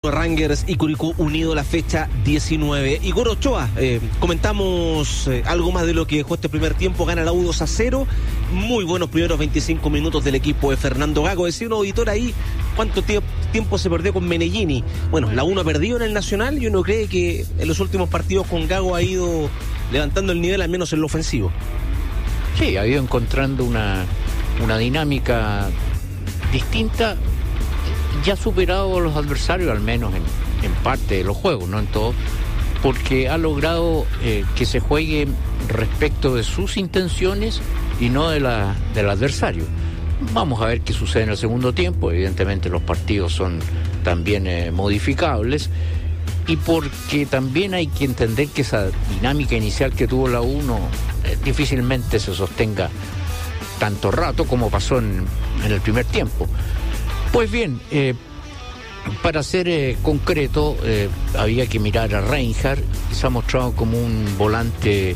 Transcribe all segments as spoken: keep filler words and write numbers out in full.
Curicó Rangers y Curicó Unido la fecha diecinueve. Igor Ochoa, eh, comentamos eh, algo más de lo que dejó este primer tiempo. Gana la U dos a cero. Muy buenos primeros veinticinco minutos del equipo de Fernando Gago. Decía un auditor ahí cuánto tie- tiempo se perdió con Menellini. Bueno, la U no ha perdido en el Nacional y uno cree que en los últimos partidos con Gago ha ido levantando el nivel, al menos en lo ofensivo. Sí, ha ido encontrando una, una dinámica distinta. Ya ha superado a los adversarios, al menos en, en parte de los juegos, no en todo, porque ha logrado eh, que se juegue respecto de sus intenciones y no de la del adversario. Vamos a ver qué sucede en el segundo tiempo. Evidentemente los partidos son también eh, modificables, y porque también hay que entender que esa dinámica inicial que tuvo la U no, eh, difícilmente se sostenga tanto rato como pasó en, en el primer tiempo. Pues bien, eh, para ser eh, concreto, eh, había que mirar a Reinhardt, que se ha mostrado como un volante eh,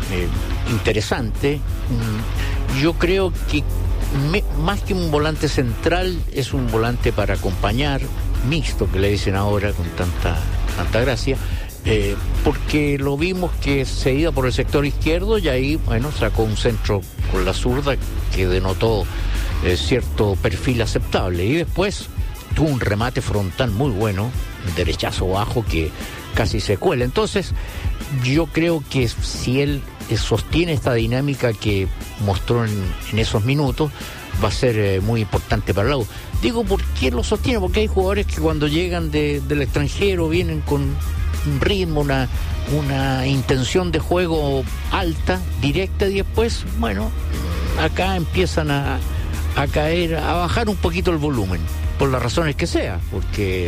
interesante. Mm, yo creo que me, más que un volante central, es un volante para acompañar, mixto que le dicen ahora con tanta, tanta gracia, eh, porque lo vimos que se iba por el sector izquierdo y ahí, bueno, sacó un centro con la zurda que denotó Eh, cierto perfil aceptable, y después tuvo un remate frontal muy bueno, un derechazo bajo que casi se cuela. Entonces yo creo que si él eh, sostiene esta dinámica que mostró en, en esos minutos, va a ser eh, muy importante para la U. Digo, ¿por qué lo sostiene? Porque hay jugadores que cuando llegan de, del extranjero vienen con un ritmo, una, una intención de juego alta, directa, y después, bueno, acá empiezan a a caer, a bajar un poquito el volumen, por las razones que sea, porque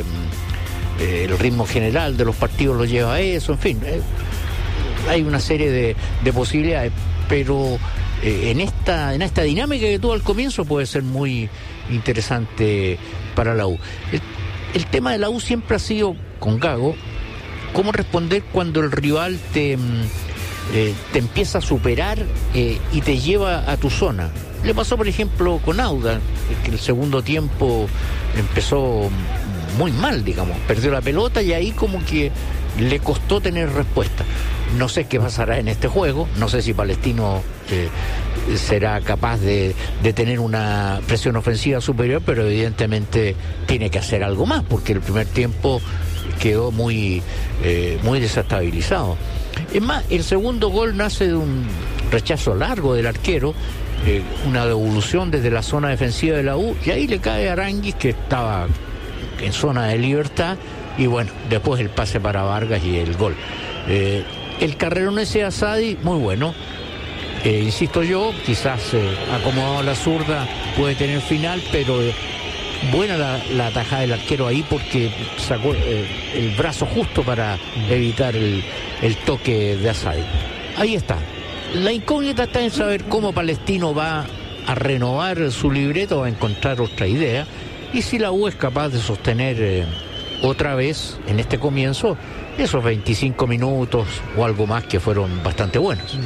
eh, el ritmo general de los partidos lo lleva a eso, en fin, eh, hay una serie de, de posibilidades, pero eh, en esta en esta dinámica que tuvo al comienzo puede ser muy interesante para la U. El, el tema de la U siempre ha sido, con Gago, cómo responder cuando el rival te, eh, te empieza a superar eh, y te lleva a tu zona. Le pasó, por ejemplo, con Auda, que el segundo tiempo empezó muy mal, digamos. Perdió la pelota y ahí como que le costó tener respuesta. No sé qué pasará en este juego, no sé si Palestino eh, será capaz de, de tener una presión ofensiva superior, pero evidentemente tiene que hacer algo más, porque el primer tiempo quedó muy, eh, muy desestabilizado. Es más, el segundo gol nace de un rechazo largo del arquero, Eh, una devolución desde la zona defensiva de la U, y ahí le cae a Aranguis, que estaba en zona de libertad, y bueno, después el pase para Vargas y el gol. Eh, el carrerón ese a Sadi, muy bueno. Eh, insisto yo, quizás eh, acomodado a la zurda puede tener final, pero eh, buena la, la atajada del arquero ahí, porque sacó eh, el brazo justo para evitar el, el toque de Asadi. Ahí está. La incógnita está en saber cómo Palestino va a renovar su libreto, va a encontrar otra idea, y si la U es capaz de sostener eh, otra vez en este comienzo esos veinticinco minutos o algo más que fueron bastante buenos.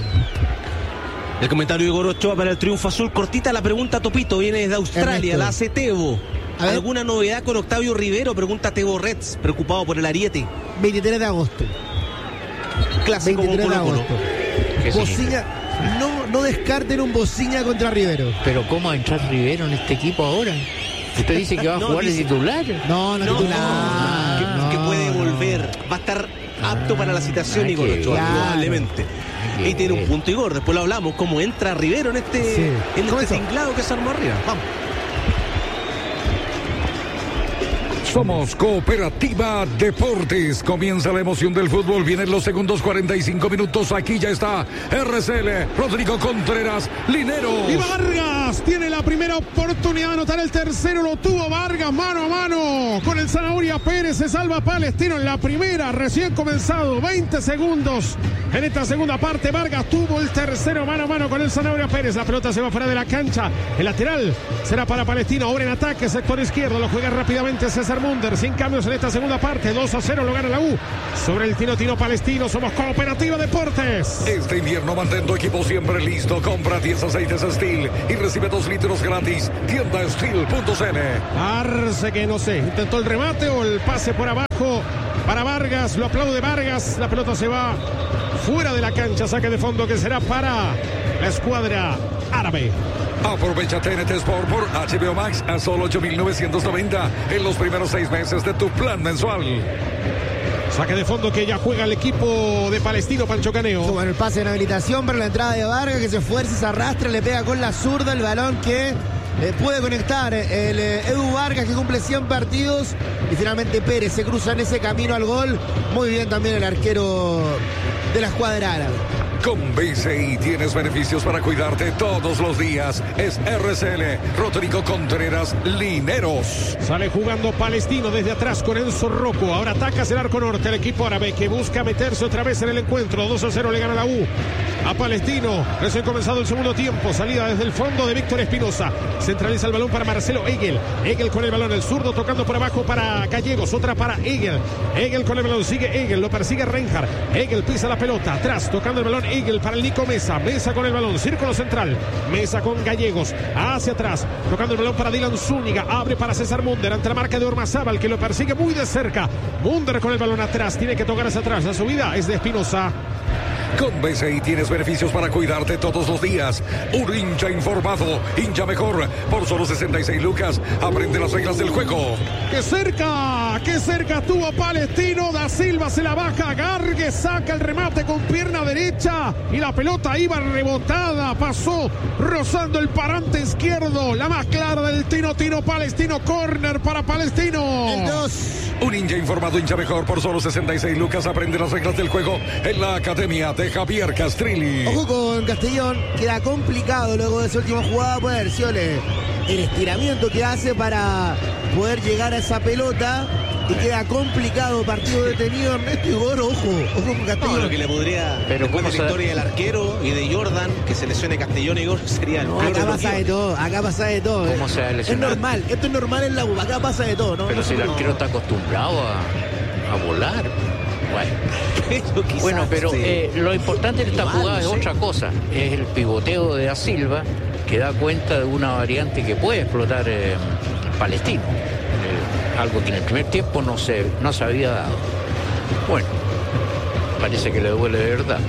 El comentario de Igor Ochoa para el triunfo azul. Cortita la pregunta, Topito, viene desde Australia, Ernesto. La hace Tebo. ¿Alguna novedad con Octavio Rivero? Pregunta Tebo Reds, preocupado por el ariete. veintitrés de agosto. Clásico con Colo Colo. Bociña, no, no descarten un Bociña contra Rivero. Pero ¿cómo va a entrar Rivero en este equipo ahora? ¿Usted dice que va a no, jugar de dice, titular? No, no, no titular. No, que, no. que puede volver. Va a estar apto ah, para la citación, ah, Igor Ochoa, claro. probablemente. Y tiene un punto, Igor. Después lo hablamos. Cómo entra Rivero en este, sí. en este tinglado que se armó arriba. Vamos. Somos Cooperativa Deportes. Comienza la emoción del fútbol. Vienen los segundos cuarenta y cinco minutos. Aquí ya está R C L, Rodrigo Contreras, Linero. Y Vargas tiene la primera oportunidad de anotar el tercero. Lo tuvo Vargas mano a mano con el Zanahoria Pérez. Se salva Palestino en la primera. Recién comenzado. veinte segundos en esta segunda parte. Vargas tuvo el tercero mano a mano con el Zanahoria Pérez. La pelota se va fuera de la cancha. El lateral será para Palestino. Ahora en ataque, sector izquierdo. Lo juega rápidamente César César Munder. Sin cambios en esta segunda parte. dos a cero lo gana la U sobre el Tino Tino Palestino. Somos Cooperativa Deportes. Este invierno mantén tu equipo siempre listo. Compra diez aceites Steel y recibe dos litros gratis. Tienda Steel punto c l. Arce que no sé, intentó el remate o el pase por abajo para Vargas. Lo aplaude Vargas. La pelota se va fuera de la cancha. Saque de fondo que será para la escuadra árabe. Aprovecha T N T Sport por H B O Max a solo ocho mil novecientos noventa en los primeros seis meses de tu plan mensual. Saque de fondo que ya juega el equipo de Palestino, Pancho Caneo. Bueno, el pase en habilitación para la entrada de Vargas, que se esfuerza, se arrastra, le pega con la zurda el balón que eh, puede conectar el eh, Edu Vargas, que cumple cien partidos. Y finalmente Pérez se cruza en ese camino al gol. Muy bien también el arquero de la escuadra árabe. Con B C I tienes beneficios para cuidarte todos los días. Es R C L, Rodrigo Contreras Lineros. Sale jugando Palestino desde atrás con Enzo Rocco. Ahora ataca hacia el arco norte el equipo árabe, que busca meterse otra vez en el encuentro. dos a cero le gana la U a Palestino. Recién comenzado el segundo tiempo. Salida desde el fondo de Víctor Espinosa. Centraliza el balón para Marcelo Egel. Egel con el balón, el zurdo tocando por abajo para Gallegos. Otra para Egel. Egel con el balón, sigue Egel, lo persigue Reinhardt. Egel pisa la pelota, atrás tocando el balón Egel para el Nico Mesa. Mesa con el balón, círculo central. Mesa con Gallegos, hacia atrás, tocando el balón para Dylan Zúñiga. Abre para César Munder ante la marca de Ormazábal, que lo persigue muy de cerca. Munder con el balón atrás, tiene que tocar hacia atrás. La subida es de Espinosa. Con B C I tienes beneficios para cuidarte todos los días. Un hincha informado, hincha mejor. Por solo sesenta y seis lucas, aprende las reglas del juego. ¡Qué cerca! ¡Qué cerca estuvo Palestino! Da Silva se la baja. Gargue saca el remate con pierna derecha. Y la pelota iba rebotada. Pasó rozando el parante izquierdo. La más clara del Tino Tino Palestino. Córner para Palestino. El dos. Un hincha informado, hincha mejor. Por solo sesenta y seis lucas, aprende las reglas del juego en la academia de Javier Castrilli. Ojo con Castellón, queda complicado luego de su última jugada. Puede haber sido el, el estiramiento que hace para poder llegar a esa pelota. Y queda complicado, partido detenido. Ernesto Igor, ojo, ojo con Castellón. No, lo que le podría, Pero después ¿cómo de se- la historia del arquero y de Jordan, que se lesione Castellón y Igor, sería el peor Acá de los pasa de guiones. todo, acá pasa de todo. ¿Cómo eh. se va a Es lesionar? normal, esto es normal en la U, acá pasa de todo, ¿no? Pero No si el se- arquero está acostumbrado a, a volar. Bueno, Pero quizás, bueno pero este, eh, lo importante de esta igual, jugada es no sé. otra cosa. Es el pivoteo de Da Silva, que da cuenta de una variante que puede explotar eh, Palestino. Eh, algo que en el primer tiempo no se, no se había dado. Bueno, parece que le duele de verdad.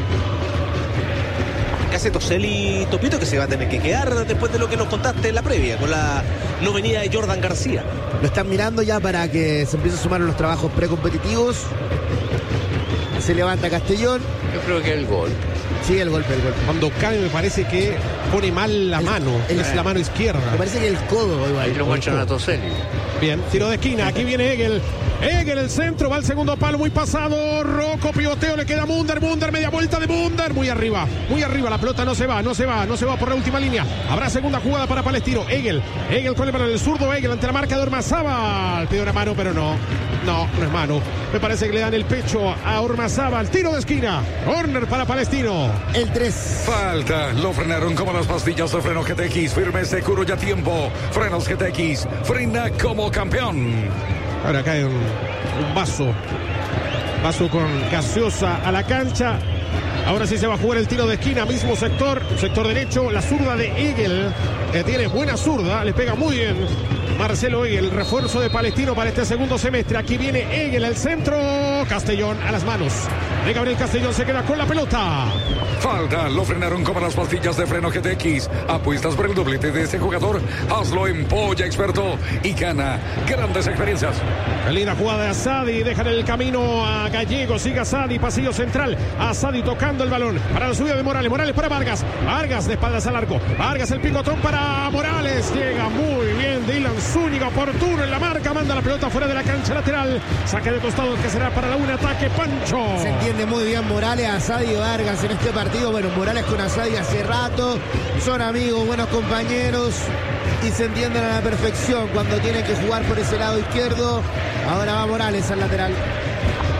¿Qué hace Toselli Topito, que se va a tener que quedar después de lo que nos contaste en la previa, con la no venida de Jordan García? Lo están mirando ya para que se empiece a sumar a los trabajos precompetitivos. Se levanta Castellón. Yo creo que el gol. Sigue el golpe, el golpe. Cuando cae me parece que pone mal la El- mano. el- es la mano Me izquierda. parece que el codo igual. Ahí lo muestran a Toselli. Bien, tiro de esquina, aquí viene Egel. Egel el centro, va al segundo palo, muy pasado. Rocco, pivoteo, le queda Munder, Munder, media vuelta de Munder. Muy arriba, muy arriba, la pelota no se va, no se va, no se va por la última línea. Habrá segunda jugada para Palestino. Egel, Egel con el balón, el zurdo Egel ante la marca de Ormazábal. Pide una mano, pero no, no, no es mano. Me parece que le dan el pecho a Ormazábal. Tiro de esquina, corner para Palestino. El tres. Falta, lo frenaron como las pastillas de freno G T X. Firme, seguro y a tiempo. Frenos G T X, frena como campeón. Ahora cae un, un vaso. Vaso con gaseosa a la cancha. Ahora sí se va a jugar el tiro de esquina, mismo sector, sector derecho, la zurda de Egel, que tiene buena zurda, le pega muy bien Marcelo Egel, refuerzo de Palestino para este segundo semestre. Aquí viene Egel, el centro, Castellón a las manos de Gabriel Castellón, se queda con la pelota. Falta, lo frenaron como las pastillas de freno G T X. Apuestas por el doblete de este jugador. Hazlo en Polla Experto y gana grandes experiencias. Qué linda jugada de Asadi, dejan el camino a Gallegos, sigue Asadi, pasillo central, Asadi tocando el balón para la subida de Morales, Morales para Vargas, Vargas de espaldas al arco, Vargas el picotón para Morales, llega muy bien Dylan Zúñiga, oportuno en la marca, manda la pelota fuera de la cancha lateral, saque de costado que será para la un ataque Pancho. Se entiende muy bien Morales, Asadi y Vargas en este partido. Bueno, Morales con Asadi hace rato, son amigos, buenos compañeros y se entienden a la perfección cuando tienen que jugar por ese lado izquierdo. Ahora va Morales al lateral.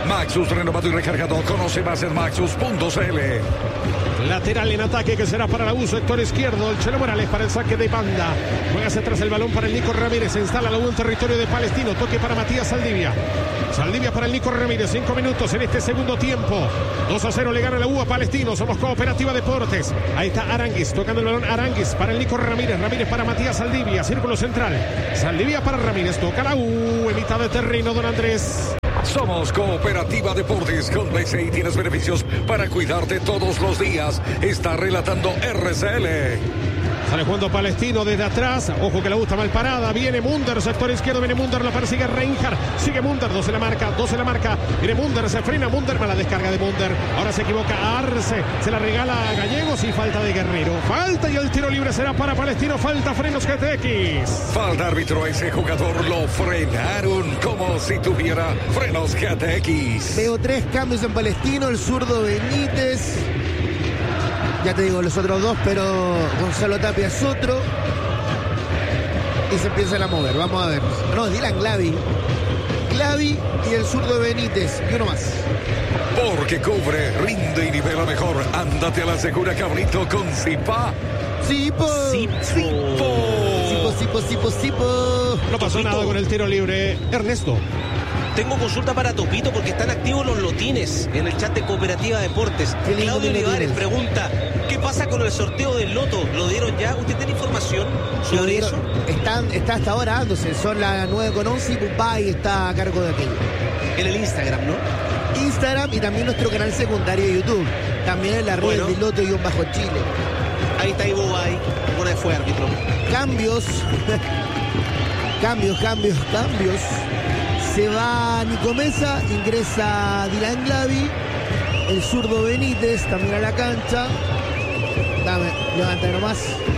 Maxus renovado y recargado. Conoce más en maxus punto c l. Lateral en ataque que será para la U, sector izquierdo. El Chelo Morales para el saque de banda. Juega hacia atrás el balón para el Nico Ramírez. Se instala la U en territorio de Palestino. Toque para Matías Saldivia. Saldivia para el Nico Ramírez. Cinco minutos en este segundo tiempo. dos a cero le gana la U a Palestino. Somos Cooperativa Deportes. Ahí está Aranguis. Tocando el balón Aranguis para el Nico Ramírez. Ramírez para Matías Saldivia. Círculo central. Saldivia para Ramírez. Toca la U en mitad de terreno, don Andrés. Somos Cooperativa Deportes. Con B C I tienes beneficios para cuidarte todos los días. Está relatando R C L. Sale jugando Palestino desde atrás. Ojo que la U está mal parada. Viene Munder, sector izquierdo. Viene Munder, la persigue Reinhardt. Sigue Munder, dos en la marca, dos en la marca. Viene Munder, se frena Munder. Mala descarga de Munder. Ahora se equivoca Arce. Se la regala a Gallegos y falta de Guerrero. Falta y el tiro libre será para Palestino. Falta frenos G T X. Falta árbitro. Ese jugador lo frenaron como si tuviera frenos G T X. Veo tres cambios en Palestino. El zurdo Benítez. Ya te digo los otros dos, pero Gonzalo Tapia es otro. Y se empiezan a mover. Vamos a ver. No, Dylan Glavi. Glavi y el zurdo Benítez. Y uno más. Porque cubre, rinde y nivela mejor. Ándate a la segura, cabrito, con Zipa. Sipo. Sipo. Sipo, Sipo, Sipo, Sipo. No pasó Topito. nada con el tiro libre. Ernesto. Tengo consulta para Topito porque están activos los lotines en el chat de Cooperativa Deportes. Qué lindo Claudio que lo Olivares tienes. pregunta, ¿qué pasa con el sorteo del loto? ¿Lo dieron ya? ¿Usted tiene información sobre eso? Están, está hasta ahora dándose. Son las nueve con once y Pupay está a cargo de aquello. En el Instagram, ¿no? Instagram y también nuestro canal secundario de YouTube. También en la red Bueno. de Loto y un bajo Chile. Ahí está Ivo Bay, una vez fue árbitro. Cambios. cambios, cambios, cambios. Se va Nico Mesa, ingresa Dylan Glavi, el zurdo Benítez también a la cancha. Dame, levanta nomás.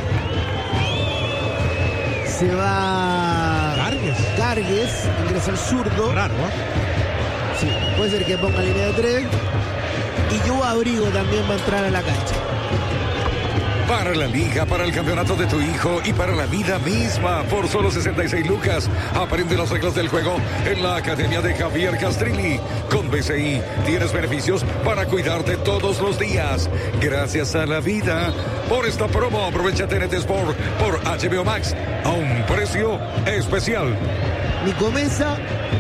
Se va Gargues. Gargues, ingresa el zurdo. Raro, ¿eh? Sí, puede ser que ponga línea de tres. Y yo Abrigo también va a entrar a la cancha. Para la liga, para el campeonato de tu hijo y para la vida misma. Por solo sesenta y seis lucas. Aprende las reglas del juego en la Academia de Javier Castrilli. Con B C I tienes beneficios para cuidarte todos los días. Gracias a la vida. Por esta promo, aprovecha T N T Sport por H B O Max a un precio especial. Nico Mesa,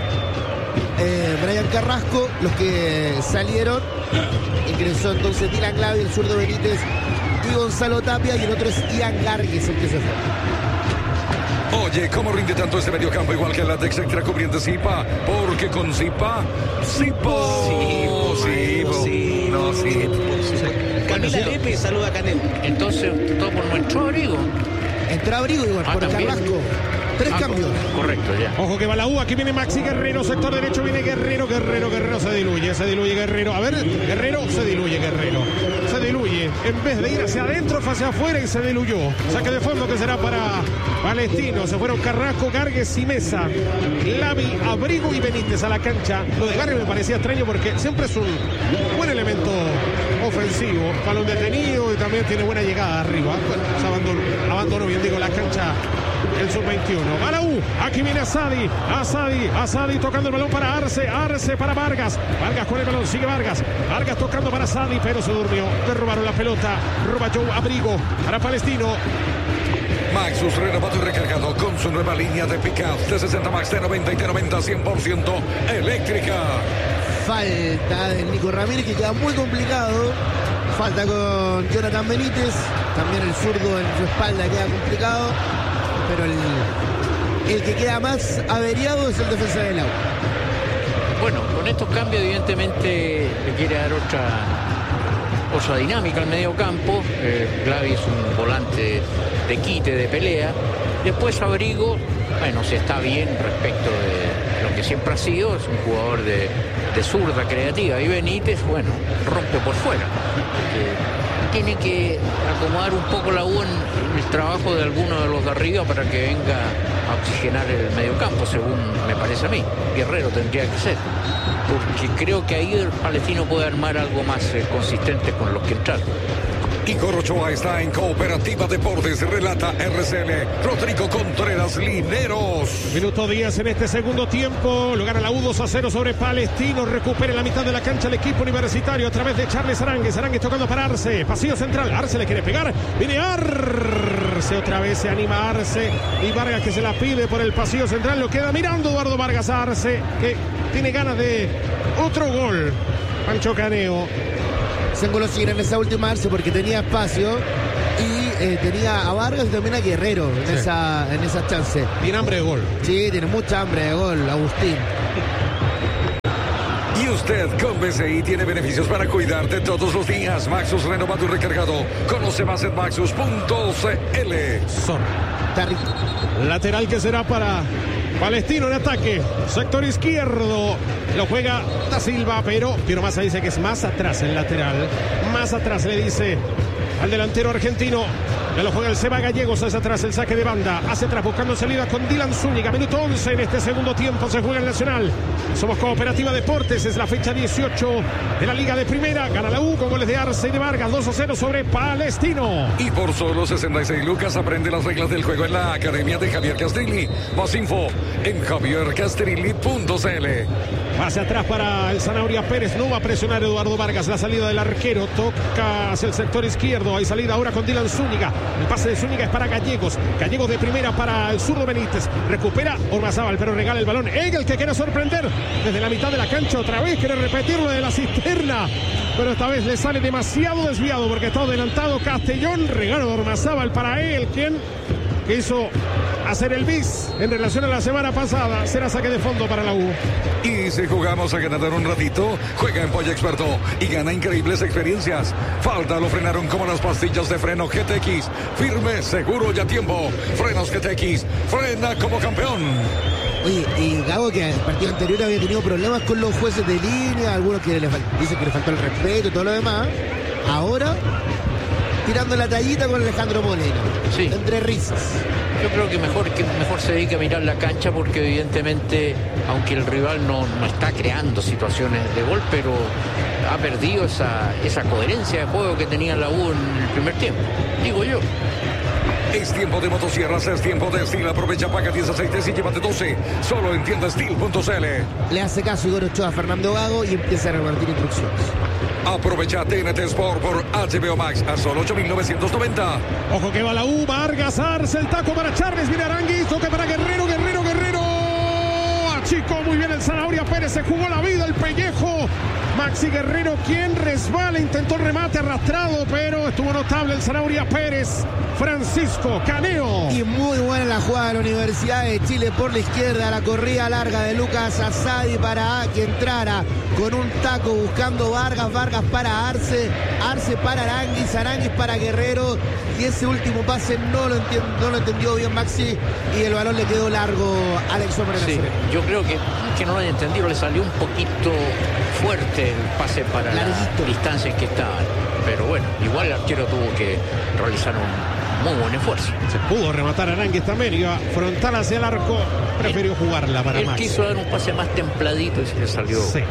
eh, Brian Carrasco, los que salieron. Ingresó entonces Dylan Glavi, el zurdo Benítez y Gonzalo Tapia, y el otro es Ian Gargues, el que se fue. Oye, ¿cómo rinde tanto este mediocampo? Igual que la Dex Extra cubriente Zipa. Porque con Zipa, Zipo. Zipo, Zipo. sí. No, Zipo. Camila Bueno, sí. Lepe saluda a Canel. Entonces, todo por nuestro abrigo. Entró Abrigo igual, Ah, por también. Carrasco. Tres Ah, cambios. Correcto, ya. Ojo que va la U, aquí viene Maxi Guerrero, sector derecho viene Guerrero, Guerrero, Guerrero se diluye, se diluye Guerrero. A ver, Guerrero se diluye, Guerrero. Se diluye. En vez de ir hacia adentro, fue hacia afuera y se diluyó. Saque de fondo que será para Palestino. Se fueron Carrasco, Gargues y Mesa. Glavi, Abrigo y Benítez a la cancha. Lo de Gargues me parecía extraño porque siempre es un buen elemento ofensivo. Balón detenido y también tiene buena llegada arriba. Bueno, se abandonó, abandonó bien, digo, la cancha. El sub veintiuno. Va la U. Aquí viene Asadi. Asadi. Asadi tocando el balón para Arce. Arce para Vargas. Vargas con el balón. Sigue Vargas. Vargas tocando para Asadi, pero se durmió. Le robaron la pelota. Roba Joe Abrigo para Palestino. Maxus renovado y recargado con su nueva línea de pick-up de sesenta Max de noventa y de noventa cien por ciento eléctrica. Falta del Nico Ramírez, que queda muy complicado. Falta con Jonathan Benítez. También el zurdo en su espalda queda complicado. Pero el, el que queda más averiado es el defensa del agua. Bueno, con estos cambios evidentemente le quiere dar otra otra dinámica al medio campo. Eh, Glavi es un volante de quite, de pelea. Después Abrigo, bueno, se está bien respecto de lo que siempre ha sido, es un jugador de, de zurda creativa. Y Benítez, bueno, rompe por fuera. Eh, tiene que acomodar un poco la U en, en el trabajo de alguno de los de arriba para que venga a oxigenar el mediocampo, según me parece a mí. Guerrero tendría que ser, porque creo que ahí el Palestino puede armar algo más eh, consistente con los que entraron. Igor Ochoa está en Cooperativa Deportes, relata R C L Rodrigo Contreras Lineros. Minuto diez en este segundo tiempo, lo gana la U dos a cero sobre Palestino, recupera en la mitad de la cancha el equipo universitario a través de Charles Aránguez, Aránguez tocando para Arce, pasillo central, Arce le quiere pegar, viene Arce, otra vez se anima Arce y Vargas que se la pide por el pasillo central, lo queda mirando Eduardo Vargas a Arce, que tiene ganas de otro gol. Pancho Caneo. Se engolosina en esa última Arce porque tenía espacio y eh, tenía a Vargas y también a Guerrero en, sí. esa, en esa chance. Tiene hambre de gol. Sí, tiene mucha hambre de gol, Agustín. Y usted con B C I tiene beneficios para cuidarte todos los días. Maxus renovado y recargado. Conoce más en maxus punto c l. Son. Lateral que será para Palestino en ataque. Sector izquierdo. Lo juega Da Silva, pero Piero Massa dice que es más atrás el lateral. Más atrás le dice al delantero argentino. Ya lo juega el Seba Gallegos, hacia atrás el saque de banda. Hacia atrás buscando salida con Dylan Zúñiga. Minuto once en este segundo tiempo se juega el Nacional. Somos Cooperativa Deportes, es la fecha dieciocho de la Liga de Primera. Gana la U con goles de Arce y de Vargas, dos a cero sobre Palestino. Y por solo sesenta y seis lucas aprende las reglas del juego en la Academia de Javier Castrilli. Más info en javier castrilli punto c l. Hacia atrás para el Zanahoria Pérez, no va a presionar Eduardo Vargas, la salida del arquero, toca hacia el sector izquierdo, hay salida ahora con Dylan Zúñiga, el pase de Zúñiga es para Gallegos, Gallegos de primera para el zurdo Benítez, recupera Ormazábal, pero regala el balón, Egel que quiere sorprender desde la mitad de la cancha, otra vez quiere repetirlo de la cisterna, pero esta vez le sale demasiado desviado porque está adelantado Castellón, regalo de Ormazábal para Egel, quien quiso hacer el bis en relación a la semana pasada. Será saque de fondo para la U. Y si jugamos a ganar un ratito, juega en Polla Experto y gana increíbles experiencias. Falta lo frenaron como las pastillas de freno G T X. Firme, seguro y a tiempo. Frenos G T X. Frena como campeón. Oye, y Gabo, que el partido anterior había tenido problemas con los jueces de línea, algunos que le dicen que le faltó el respeto y todo lo demás. Ahora, tirando la tallita con Alejandro Molina. Sí. Entre risas. Yo creo que mejor, que mejor se dedique a mirar la cancha porque evidentemente, aunque el rival no, no está creando situaciones de gol, pero ha perdido esa, esa coherencia de juego que tenía la U en el primer tiempo, digo yo. Es tiempo de motosierras, es tiempo de Steel. Aprovecha, paga diez aceites y llévate doce. Solo en tienda steel punto c l. Le hace caso Igor Ochoa a Fernando Gago y empieza a repartir instrucciones. Aprovecha T N T Sport por H B O Max a solo ocho mil novecientos noventa. Ojo que va la U, Vargas, Arce, el taco para Charles, viene Aránguiz, toque para Guerrero, Guerrero, Guerrero. Achicó muy bien el Zanahoria Pérez, se jugó la vida, el pellejo. Maxi Guerrero, quien resbala, intentó el remate arrastrado, pero estuvo notable el Zanahoria Pérez. Francisco Caneo. Y muy buena la jugada de la Universidad de Chile por la izquierda, la corrida larga de Lucas Asadi para que entrara con un taco buscando Vargas, Vargas para Arce, Arce para Aránguiz, Aránguiz para Guerrero, y ese último pase no lo, entiendo, no lo entendió bien Maxi y el balón le quedó largo a Alex Hombre. Sí, yo creo que, que no lo haya entendido, le salió un poquito fuerte el pase para Larguito. La distancia en que estaban, pero bueno, igual el arquero tuvo que realizar un muy buen esfuerzo. Se pudo rematar a Aránguiz también, iba frontal hacia el arco, prefirió jugarla para él Max. Él quiso dar un pase más templadito y se le salió. Sí.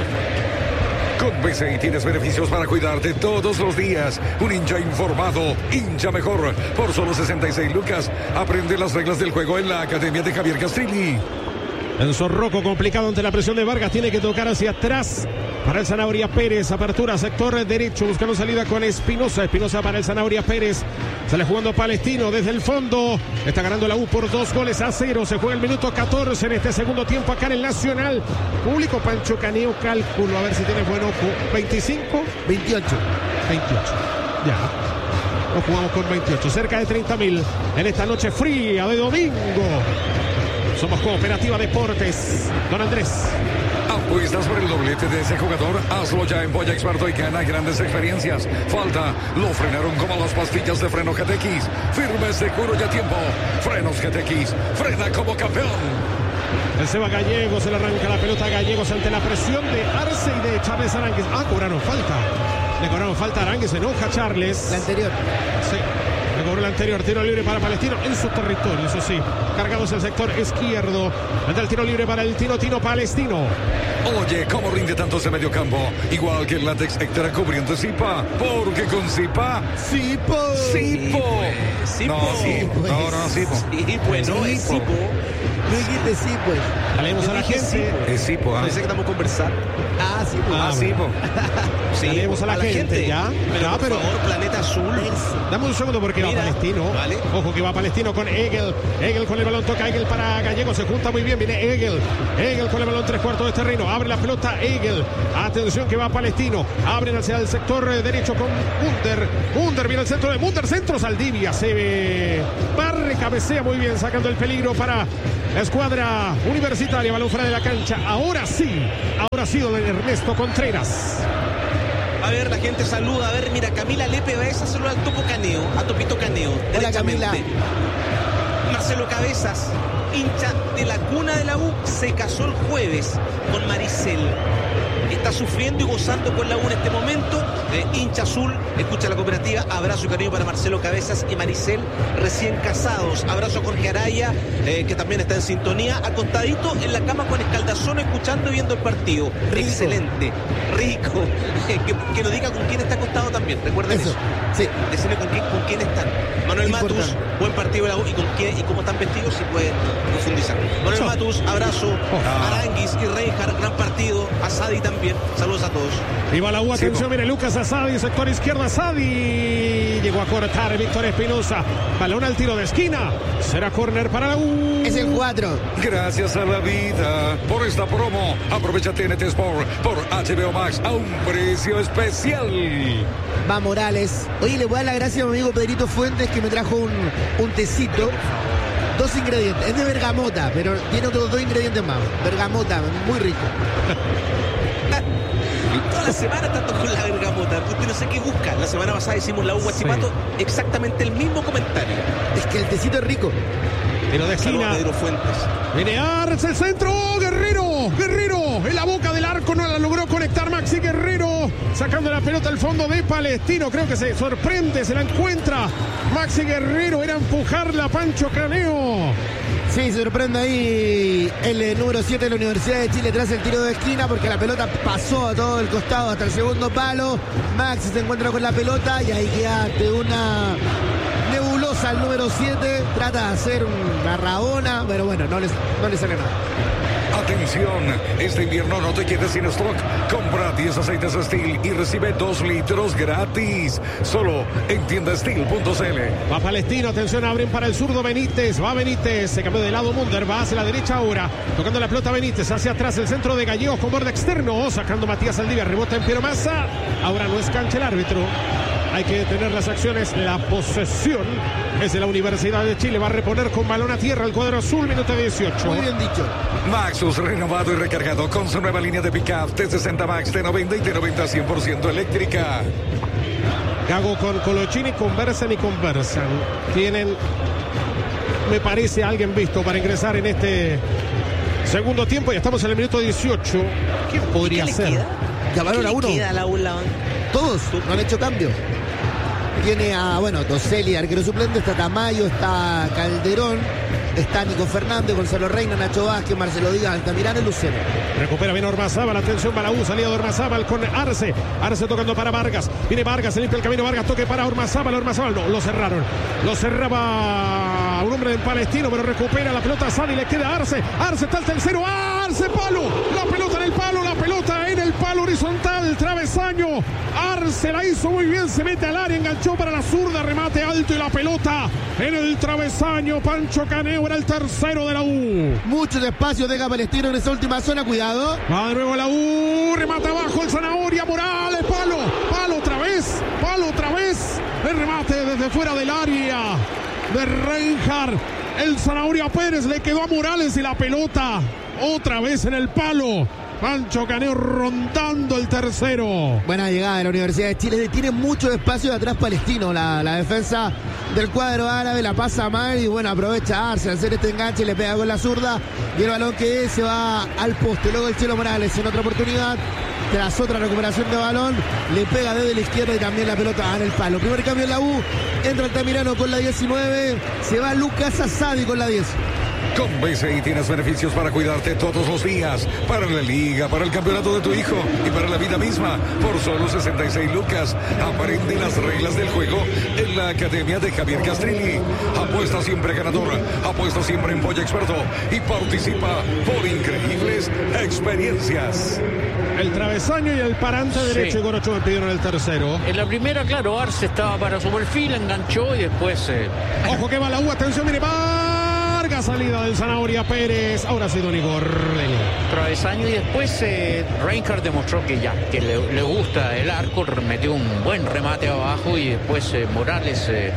Con B C I tienes beneficios para cuidarte todos los días. Un hincha informado, hincha mejor. Por solo sesenta y seis lucas, aprende las reglas del juego en la Academia de Javier Castrilli. Enzo Rocco complicado ante la presión de Vargas, tiene que tocar hacia atrás para el Zanahoria Pérez, apertura sector derecho, buscando salida con Espinosa, Espinosa para el Zanahoria Pérez, sale jugando Palestino desde el fondo, está ganando la U por dos goles a cero, se juega el minuto catorce en este segundo tiempo acá en el Nacional. Público, Pancho Caneo, cálculo, a ver si tiene buen ojo, veinticinco, veintiocho, veintiocho, ya. Nos jugamos con veintiocho, cerca de treinta mil en esta noche fría de domingo. Somos Cooperativa Deportes. Don Andrés. Apuestas por el doblete de ese jugador. Hazlo ya en Polla Experto y gana grandes experiencias. Falta, lo frenaron como las pastillas de freno G T X. Firme, seguro y a tiempo. Frenos G T X. Frena como campeón. El Seba Gallegos, se le arranca la pelota a Gallegos ante la presión de Arce y de Charles Aránguiz. Ah, cobraron falta. Le cobraron falta a Aránguiz, se enoja Charles. La anterior. Sí. Recobró el anterior, tiro libre para Palestino en su territorio, eso sí. Cargados el sector izquierdo. Ante el tiro libre para el Tino Tino Palestino. Oye, ¿cómo rinde tanto ese medio campo? Igual que el látex extra cubriendo Zipa. Porque con Zipa... ¡Sipo! ¡Sipo! Sí, No, pues. sí, pues. no, no, Zipo. Sí, pues no, es Zipo. Zipo. No dijiste sí, pues. Leemos a la Dije gente. sí, Es Zipo, ¿ah? Pensé que estamos conversando. Ah, sí, pues. Ah, Zipo. Sí, Leemos a la gente, ¿ya? Pero, Ya, por pero- favor, Planeta Azul. Dame un segundo porque Mira, va Palestino. vale. Ojo que va Palestino con Egel. Egel con el balón, toca Egel para Gallego. Se junta muy bien. Viene Egel. Egel con el balón, tres cuartos de terreno. Abre la pelota Egel. Atención que va Palestino. Abren hacia el sector eh, derecho con Munder. Munder viene al centro de Munder. Centro Saldivia. Se ve. Barre, cabecea muy bien, sacando el peligro para la escuadra universitaria. Balón fuera de la cancha. Ahora sí. Ahora sí, don Ernesto Contreras. A ver, la gente saluda. A ver, mira, Camila Lepe va a esa saluda al Topo Caneo, a Topito Caneo. Hola, derechamente. Camila. Marcelo Cabezas, hincha de la cuna de la U, se casó el jueves con Maricel. Está sufriendo y gozando con la U en este momento. Eh, hincha azul, escucha la cooperativa. Abrazo y cariño para Marcelo Cabezas y Maricel, recién casados. Abrazo a Jorge Araya, eh, que también está en sintonía. Acostadito en la cama con escaldazón, escuchando y viendo el partido. Rico. Excelente, rico. que, que nos diga con quién está acostado también. Recuerden eso. Eso. Sí. Decirle con quién, con quién están. Manuel Importante. Matus, buen partido de la U y con quién y cómo están vestidos, si puede profundizar. Manuel Chao. Matus, abrazo. Aranguis y Reinhardt, gran partido. Asadi también. Saludos a todos. Iba la U, atención, mire Lucas Asadi, sector izquierdo Asadi. Llegó a cortar Víctor Espinosa. Balón al tiro de esquina. Será córner para la U. Es el cuatro. Gracias a la vida por esta promo. Aprovecha T N T Sport por H B O Max a un precio especial. Va Morales. Oye, le voy a dar la gracia a mi amigo Pedrito Fuentes que me trajo un, un tecito. Dos ingredientes. Es de bergamota, pero tiene otros dos ingredientes más. Bergamota, muy rico. Toda la semana tanto con la bergamota. Usted no sé qué busca. La semana pasada hicimos la U Guachipato. Exactamente el mismo comentario. Es que el tecito es rico. Tiro de Saludos a esquina. Pedro Fuentes. Viene Arce, el centro. Guerrero. Guerrero. En la boca del arco no la logró conectar Maxi Guerrero. Sacando la pelota al fondo de Palestino. Creo que se sorprende. Se la encuentra Maxi Guerrero. Era empujarla a Pancho Caneo. Sí, se sorprende ahí el eh, número siete de la Universidad de Chile tras el tiro de esquina porque la pelota pasó a todo el costado hasta el segundo palo. Maxi se encuentra con la pelota y ahí queda ante una nebulosa el número siete. Trata de hacer una rabona, pero bueno, no le no le sale nada. Atención, este invierno no te quedes sin stock. Compra diez aceites Steel y recibe dos litros gratis. Solo en tienda steel punto c l. Va Palestino, atención, abren para el zurdo Benítez, va Benítez, se cambió de lado Munder, va hacia la derecha ahora, tocando la pelota Benítez, hacia atrás el centro de Gallegos con borde externo, sacando Matías Saldivia, rebota en Piero Massa, ahora no es cancha el árbitro, hay que detener las acciones, la posesión es de la Universidad de Chile, va a reponer con balón a tierra el cuadro azul, minuto dieciocho. Muy bien dicho. Maxus renovado y recargado con su nueva línea de pick-up T sesenta Max T noventa y T noventa cien por ciento eléctrica. Gago con Colochini conversan y conversan, tienen, me parece, alguien visto para ingresar en este segundo tiempo y estamos en el minuto dieciocho. ¿Quién podría ¿Qué le ser? queda? Llamaron ¿Qué a le uno. queda a la U en la banca? Todos no han hecho cambio. Tiene a, bueno, Toselli, arquero suplente, está Tamayo, está Calderón, está Nico Fernández, Gonzalo Reina, Nacho Vázquez, Marcelo Díaz, Altamirano y Lucero. Recupera bien Ormazábal, atención Balaú, salida de Ormazábal con Arce, Arce tocando para Vargas, viene Vargas, se limpia el camino, Vargas toque para Ormazábal, Ormazábal no, lo cerraron, lo cerraba un hombre del Palestino, pero recupera la pelota, sale y le queda a Arce, Arce está el tercero, Arce, palo, la pelota en el palo, la pelota en el palo horizontal, travesaño, Arce la hizo muy bien, se mete al área, enganchó para la zurda, remate alto y la pelota en el travesaño, Pancho Caneo era el tercero de la U. Muchos espacios deja Palestino en esa última zona, cuidado. Va de nuevo la U, remata abajo el Zanahoria, Morales, palo, palo otra vez, palo otra vez, el remate desde fuera del área de Reinhardt, el Zanahoria Pérez le quedó a Morales y la pelota otra vez en el palo. Pancho Caneo rondando el tercero. Buena llegada de la Universidad de Chile. Tiene mucho espacio de atrás Palestino. La, la defensa del cuadro árabe la pasa mal y bueno, aprovecha a Arce al hacer este enganche, le pega con la zurda y el balón que se va al poste. Luego el Chelo Morales en otra oportunidad tras otra recuperación de balón, le pega desde la izquierda y también la pelota en el palo. Primer cambio en la U, entra Altamirano con la diecinueve, se va Lucas Asadi con la diez. Con B C I tienes beneficios para cuidarte todos los días, para la liga, para el campeonato de tu hijo y para la vida misma. Por solo sesenta y seis lucas, aprende las reglas del juego en la Academia de Javier Castrilli. Apuesta siempre ganadora, apuesta siempre en Polla Experto y participa por increíbles experiencias. El travesaño y el parante derecho, Sí. Igor Ochoa pidieron el tercero. En la primera, claro, Arce estaba para su perfil, enganchó y después... Eh, Ojo que va la U, atención, mire, Vargas, salida del Zanahoria Pérez. Ahora sí, don Igor. travesaño y después eh, Reinhardt demostró que ya, que le, le gusta el arco, metió un buen remate abajo y después eh, Morales eh,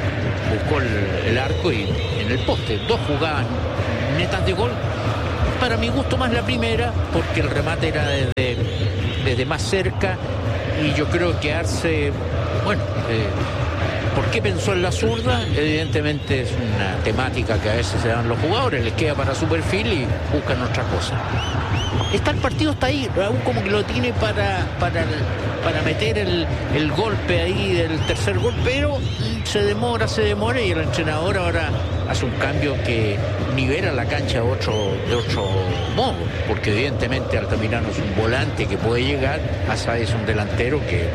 buscó el, el arco y en el poste, dos jugadas netas de gol. Para mi gusto más la primera, porque el remate era desde, desde más cerca y yo creo que Arce, bueno, eh, ¿por qué pensó en la zurda? Evidentemente es una temática que a veces se dan los jugadores, les queda para su perfil y buscan otra cosa. Está el partido, está ahí, aún como que lo tiene para, para, para meter el, el golpe ahí del tercer gol, pero se demora, se demora y el entrenador ahora hace un cambio que nivela la cancha de otro, de otro modo, porque evidentemente Altamirano es un volante que puede llegar, Asadi es un delantero que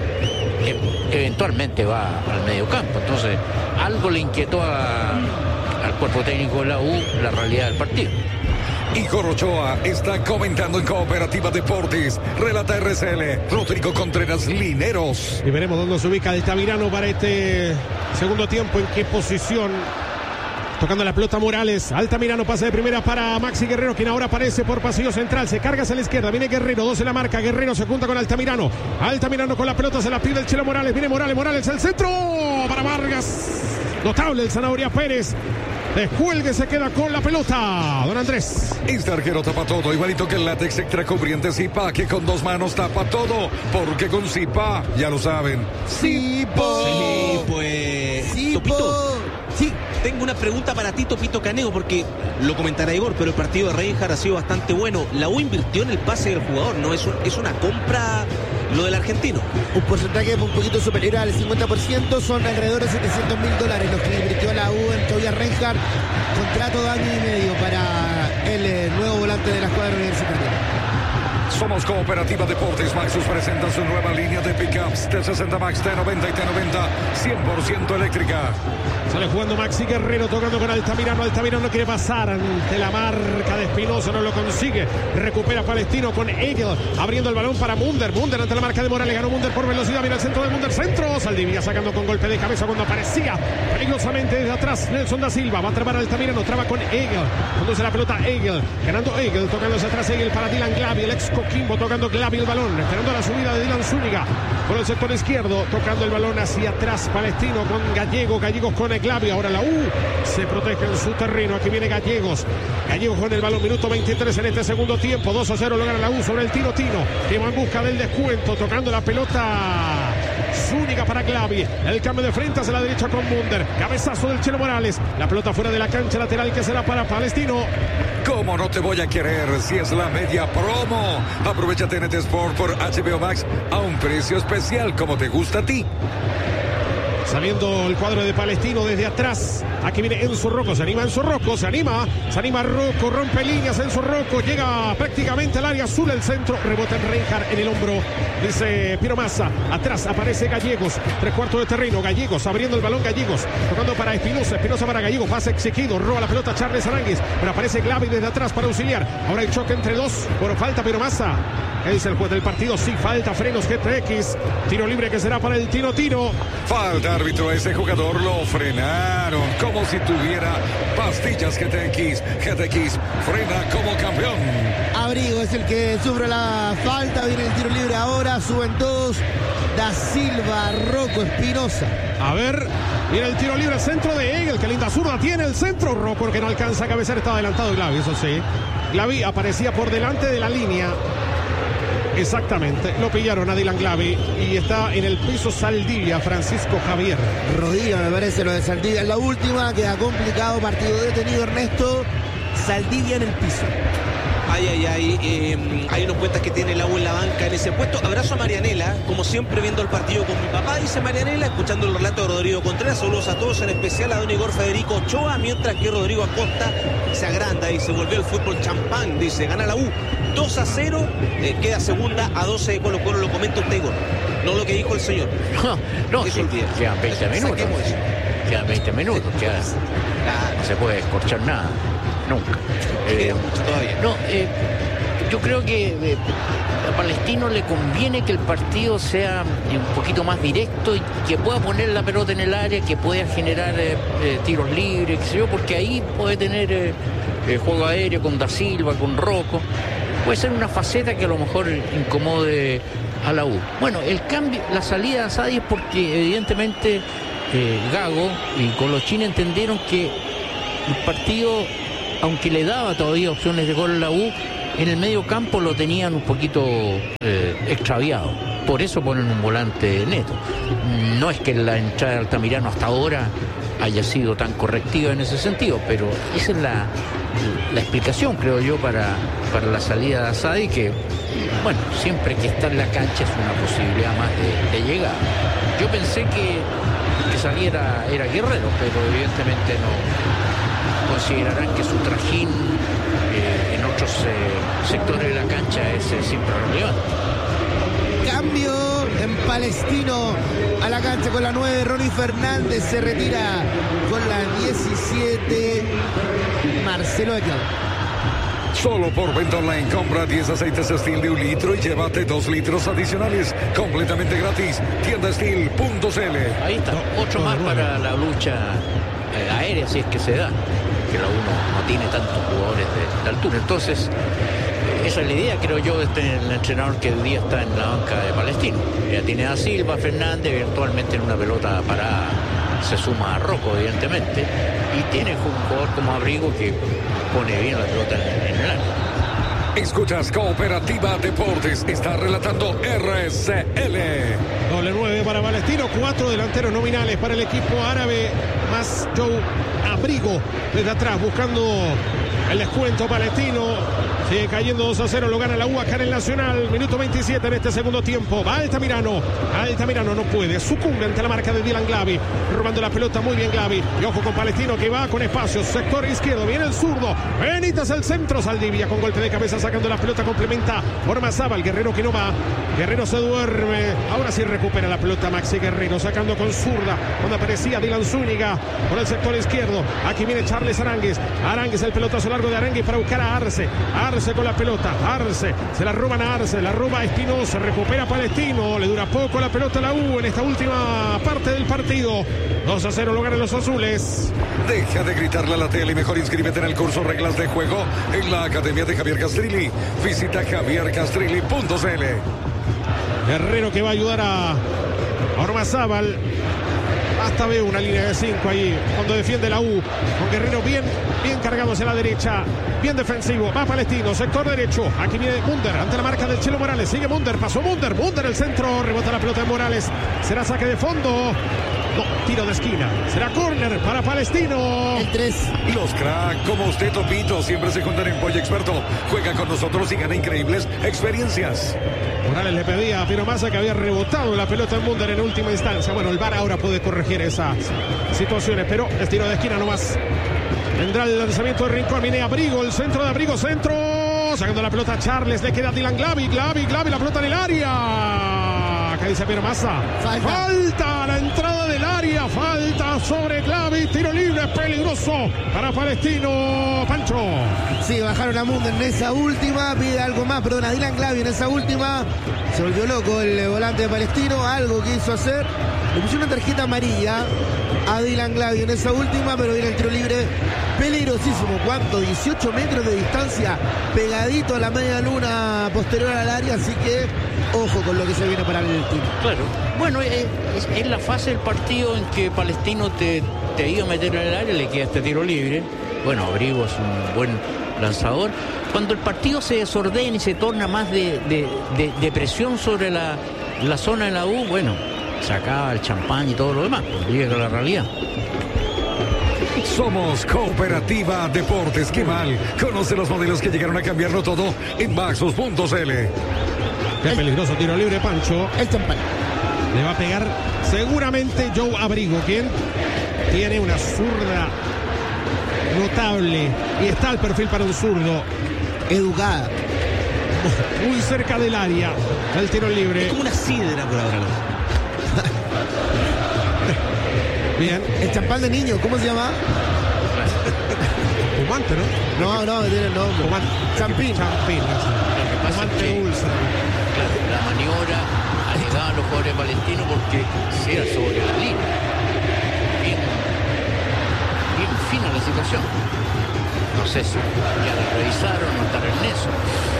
eventualmente va al medio campo. Entonces algo le inquietó a, al cuerpo técnico de la U la realidad del partido. Igor Ochoa está comentando en Cooperativa Deportes. Relata R C L Rodrigo Contreras Lineros. Y veremos dónde se ubica Altamirano para este segundo tiempo, en qué posición. Tocando la pelota Morales, Altamirano pasa de primera para Maxi Guerrero, quien ahora aparece por pasillo central, se carga hacia la izquierda, viene Guerrero, dos en la marca, Guerrero se junta con Altamirano, Altamirano con la pelota, se la pide el Chelo Morales, viene Morales, Morales al centro, para Vargas, notable el Zanahoria Pérez, descuelgue, se queda con la pelota, don Andrés. Este arquero tapa todo, igualito que el látex extra cubriente Zipa, que con dos manos tapa todo, porque con Zipa, ya lo saben. Sipo. Sí, pues. Sipo. Topito. Sí, tengo una pregunta para ti, Topito Caneo, porque lo comentará Igor, pero el partido de Reinhardt ha sido bastante bueno. La U invirtió en el pase del jugador, ¿no? Es, un, es una compra lo del argentino. Un porcentaje un poquito superior al cincuenta por ciento, son alrededor de setecientos mil dólares los que invirtió la U en Tobias Reinhardt. Contrato de año y medio para el eh, nuevo volante de la escuadra universitaria. Somos Cooperativa Deportes. Maxus presenta su nueva línea de pickups T sesenta Max, T noventa y T noventa, cien por ciento eléctrica. Sale jugando Maxi Guerrero, tocando con Altamirano. Altamirano no quiere pasar ante la marca de Espinosa, no lo consigue. Recupera Palestino con Egel, abriendo el balón para Munder. Munder ante la marca de Morales, ganó Munder por velocidad. Mira el centro de Munder, centro. Saldivia sacando con golpe de cabeza cuando aparecía peligrosamente desde atrás. Nelson da Silva va a trabar a Altamirano, traba con Egel. Conduce la pelota Egel, ganando Egel, tocándose atrás Egel para Dylan Glavi, el ex Coquimbo, tocando Glavi el balón, esperando la subida de Dylan Zúñiga por el sector izquierdo, tocando el balón hacia atrás Palestino con Gallego, Gallegos con Glavi. Ahora la U se protege en su terreno. Aquí viene Gallegos. Gallegos con el balón, minuto veintitrés en este segundo tiempo. dos a cero lo gana la U sobre el Tino Tino, que va en busca del descuento, tocando la pelota Zúñiga para Glavi. El cambio de frente hacia la derecha con Munder. Cabezazo del Chelo Morales. La pelota fuera de la cancha lateral que será para Palestino. ¿Cómo no te voy a querer si es la media promo? Aprovecha T N T Sport por H B O Max a un precio especial como te gusta a ti. Saliendo el cuadro de Palestino desde atrás. Aquí viene Enzo Rocco. Se anima Enzo Rocco. Se anima. Se anima Rocco. Rompe líneas. Enzo Rocco llega prácticamente al área azul. El centro. Rebota en Reinhardt en el hombro. Dice Piero Massa. Atrás aparece Gallegos. Tres cuartos de terreno. Gallegos abriendo el balón. Gallegos tocando para Espinosa. Espinosa para Gallegos. Pase exigido. Roba la pelota Charles Aránguiz. Pero aparece Glavi desde atrás para auxiliar. Ahora hay choque entre dos. Por falta Piero Massa. ¿Qué dice el juez del partido? Sí, falta. Frenos G T X. Tiro libre que será para el Tino Tino. Falta, árbitro. Ese jugador lo frenaron como si tuviera pastillas G T X. G T X frena como campeón. Abrigo es el que sufre la falta. Viene el tiro libre ahora. Suben todos. Da Silva, Rocco, Espinosa. A ver, viene el tiro libre, el centro de Egel. Qué linda zurda tiene el centro. Rocco que no alcanza a cabecear. Está adelantado Glavi, eso sí. Glavi aparecía por delante de la línea. Exactamente, lo pillaron a Dylan Glavi y está en el piso Saldivia, Francisco Javier. Rodilla, me parece, lo de Saldivia. En la última, queda complicado, partido detenido Ernesto. Saldivia en el piso. Ay, ay, ay, eh, hay unos cuentas que tiene la U en la banca en ese puesto. Abrazo a Marianela, como siempre viendo el partido con mi papá, dice Marianela, escuchando el relato de Rodrigo Contreras. Saludos a todos, en especial a don Igor Federico Ochoa, mientras que Rodrigo Acosta se agranda y se volvió el fútbol champán, dice, gana la U dos a cero, eh, queda segunda a doce de Colo Colo. Lo comenta usted, Igor, no lo que dijo el señor. No, no, sí, quedan veinte minutos. Quedan veinte minutos, queda, no se puede escorchar nada. Nunca. Eh, no, eh, yo creo que eh, a Palestino le conviene que el partido sea un poquito más directo y que pueda poner la pelota en el área, que pueda generar eh, eh, tiros libres, qué sé yo, porque ahí puede tener eh, eh, juego aéreo con Da Silva, con Rocco. Puede ser una faceta que a lo mejor incomode a la U. Bueno, el cambio, la salida de Asadi es porque evidentemente eh, Gago y Colochín entendieron que el partido, aunque le daba todavía opciones de gol a la U, en el medio campo lo tenían un poquito eh, extraviado. Por eso ponen un volante neto. No es que la entrada de Altamirano hasta ahora haya sido tan correctiva en ese sentido, pero esa es la, la explicación, creo yo, para, para la salida de Asadi, que, bueno, siempre que está en la cancha es una posibilidad más de, de llegar. Yo pensé que, que saliera era Guerrero, pero evidentemente no. Considerarán que su trajín eh, en otros eh, sectores de la cancha es eh, siempre relevante. Cambio en Palestino a la cancha con la nueve. Ronnie Fernández se retira con la diecisiete. Marcelo Eckler. Solo por venta online, compra diez aceites Steel de un litro y llévate dos litros adicionales completamente gratis. Tienda Steel punto c l. Ahí está, otro más para la lucha eh, aérea, si es que se da, que la U no, no tiene tantos jugadores de, de altura. Entonces, eh, esa es la idea, creo yo, de este el entrenador que hoy día está en la banca de Palestino. Ya tiene a Silva, Fernández, eventualmente en una pelota parada se suma a Rocco, evidentemente, y tiene un jugador como Abrigo que pone bien la pelota en, en el área. Escuchas Cooperativa Deportes, está relatando R C L. Doble nueve para Palestino, cuatro delanteros nominales para el equipo árabe, más Joe Abrigo desde atrás buscando el descuento. Palestino sigue cayendo dos a cero, lo gana la U acá en el Nacional. Minuto veintisiete en este segundo tiempo. Va Altamirano, Altamirano no puede, sucumbe ante la marca de Dylan Glavi, robando la pelota muy bien Glavi. Y ojo con Palestino que va con espacios, sector izquierdo, viene el zurdo, Benítez al centro, Saldivia con golpe de cabeza sacando la pelota, complementa Ormazábal, Guerrero que no va, Guerrero se duerme, ahora sí recupera la pelota Maxi Guerrero, sacando con zurda, donde aparecía Dylan Zúñiga por el sector izquierdo. Aquí viene Charles Aránguez, Aránguez el pelotazo largo de Aránguez para buscar a Arce, Arce con la pelota, Arce, se la roban a Arce, la roba Espinosa, recupera Palestino, le dura poco la pelota a la U en esta última parte del partido. dos a cero lo ganan los azules. Deja de gritarle a la tele y mejor inscríbete en el curso Reglas de Juego en la Academia de Javier Castrilli. Visita javier castrilli punto c l. Guerrero que va a ayudar a Ormazábal. Hasta veo una línea de cinco ahí cuando defiende la U, con Guerrero bien, bien cargado hacia la derecha, bien defensivo, va Palestino, sector derecho, aquí viene Munder, ante la marca del Chelo Morales, sigue Munder, pasó Munder, Munder el centro, rebota la pelota de Morales, será saque de fondo, no, tiro de esquina, será córner para Palestino. El tres. Los crack como usted, Topito, siempre se juntan en Pollo Experto. Juega con nosotros y gana increíbles experiencias. Morales le pedía a Pino Massa que había rebotado la pelota en Munder en última instancia. Bueno, el V A R ahora puede corregir esas situaciones, pero el tiro de esquina nomás. Vendrá el lanzamiento de Rincón, viene Abrigo, el centro de Abrigo, centro, sacando la pelota a Charles, le queda Dylan Glavi, Glavi, Glavi, la pelota en el área. Acá dice Pino Massa. Falta. Falta la entrada del área, falta sobre Glavi, tiro libre, peligroso para Palestino. Pancho. Sí, bajaron a Munder en esa última, pide algo más, perdón, a Dylan Glavi en esa última. Se volvió loco el volante de Palestino, algo quiso hacer. Le puso una tarjeta amarilla a Dylan Glavi en esa última, pero viene el tiro libre peligrosísimo. ¿Cuánto? dieciocho metros de distancia, pegadito a la media luna posterior al área, así que ojo con lo que se viene para el tiro. Claro. Bueno, es, es, es la fase del partido en que Palestino te, te iba a meter en el área, le queda este tiro libre. Bueno, Abrigo es un buen lanzador. Cuando el partido se desordena y se torna más de, de, de, de presión sobre la, la zona de la U, bueno, se acaba el champán y todo lo demás, pues llega la realidad. Somos Cooperativa Deportes. ¿Qué mal? Conoce los modelos que llegaron a cambiarlo todo en Maxus punto c l. Qué peligroso tiro libre, Pancho. El champán. Le va a pegar seguramente Joe Abrigo, quien tiene una zurda notable y está al perfil para un zurdo. Educada. Muy cerca del área. El tiro libre. Es como una sidra por ahora, ¿no? Bien. El champán de niño, ¿cómo se llama? Fumante, ¿no? No, no, tiene nombre. Fumante. Champín. Champín. Lo que pasa es que, claro, la maniobra ayudaba a los jugadores palestinos porque era sobre la línea. Bien, bien fina la situación. No sé si ya la revisaron, no estará en eso.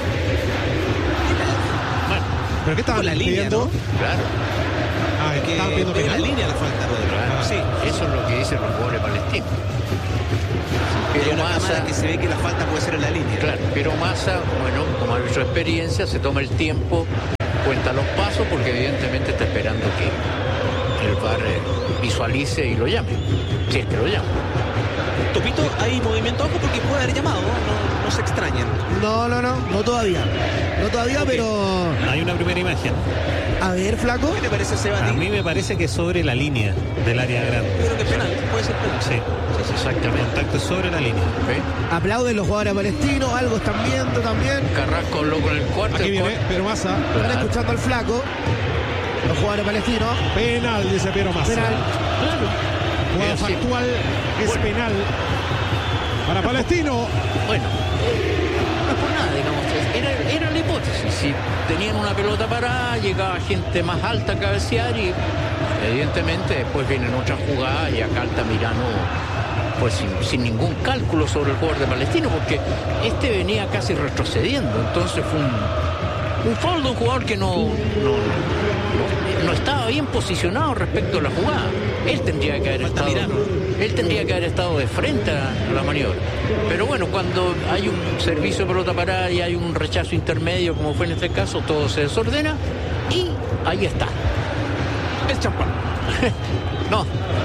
Bueno, ¿pero qué estaban la línea, pidiendo? ¿no? claro. Ah, Que estaban pidiendo en la penal. línea la falta, Rodrigo. claro. Sí. Eso es lo que dicen los jugadores palestinos. Hay Pero una cámara Massa, que se ve que la falta puede ser en la línea. claro, pero Massa, bueno, como ha hecho experiencia, se toma el tiempo, cuenta los pasos, porque evidentemente está esperando que el V A R eh, visualice y lo llame, si es que lo llama. Topito, hay movimiento ojo porque puede haber llamado, no, no se extrañen. No, no, no, no todavía. No todavía, Ok. pero... Hay una primera imagen. A ver, flaco. ¿Qué te parece, Seba? A mí me parece que sobre la línea del área grande. Yo creo que es penal, puede ser penal. Sí, Exactamente. contacto sobre la línea. ¿Ve? Aplauden los jugadores palestinos, algo están viendo también. Carrasco loco en el cuarto. Aquí el viene cuarto- Pero Massa. Están Claro. escuchando al flaco. Los jugadores palestinos. Penal, dice Pero Massa. Penal. Jugada Bien, sí. factual es Bueno. penal para Palestino. Bueno, no es por nada, digamos. Era, era la hipótesis. Si tenían una pelota parada, llegaba gente más alta a cabecear y evidentemente después vienen otras jugadas y acá Altamirano pues sin, sin ningún cálculo sobre el jugador de Palestino, porque este venía casi retrocediendo. Entonces fue un, un foul de un jugador que no, no, no, no estaba bien posicionado respecto a la jugada. Él tendría que haber estado, Altamirano. él tendría que haber estado de frente a la maniobra. Pero bueno, cuando hay un servicio de pelota parada y hay un rechazo intermedio, como fue en este caso, todo se desordena y ahí está. El champán. No.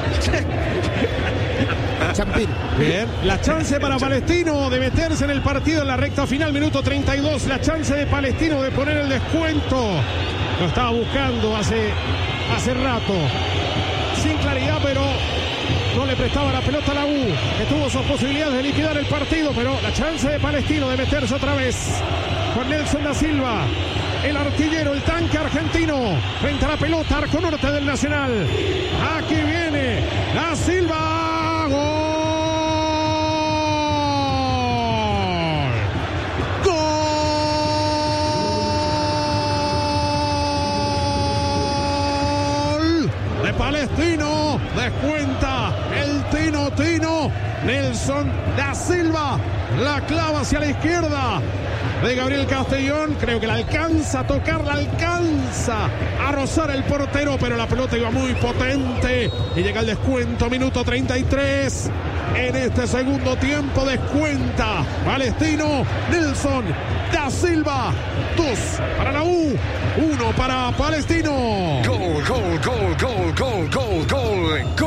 Champín. Bien, la chance para Palestino de meterse en el partido en la recta final, minuto treinta y dos. La chance de Palestino de poner el descuento. Lo estaba buscando hace, hace rato. Sin claridad, pero no le prestaba la pelota a la U, que tuvo sus posibilidades de liquidar el partido, pero la chance de Palestino de meterse otra vez con Nelson da Silva, el artillero, el tanque argentino, frente a la pelota, arco norte del Nacional. Aquí viene da Silva, gol. Gol de Palestino, descuenta el Tino Tino, Nelson da Silva, la clava hacia la izquierda de Gabriel Castellón, creo que la alcanza a tocar, la alcanza a rozar el portero, pero la pelota iba muy potente y llega el descuento, minuto treinta y tres. En este segundo tiempo descuenta Palestino, Nelson da Silva, dos para la U, uno para Palestino. Gol, gol, gol, gol, gol, gol, gol, gol.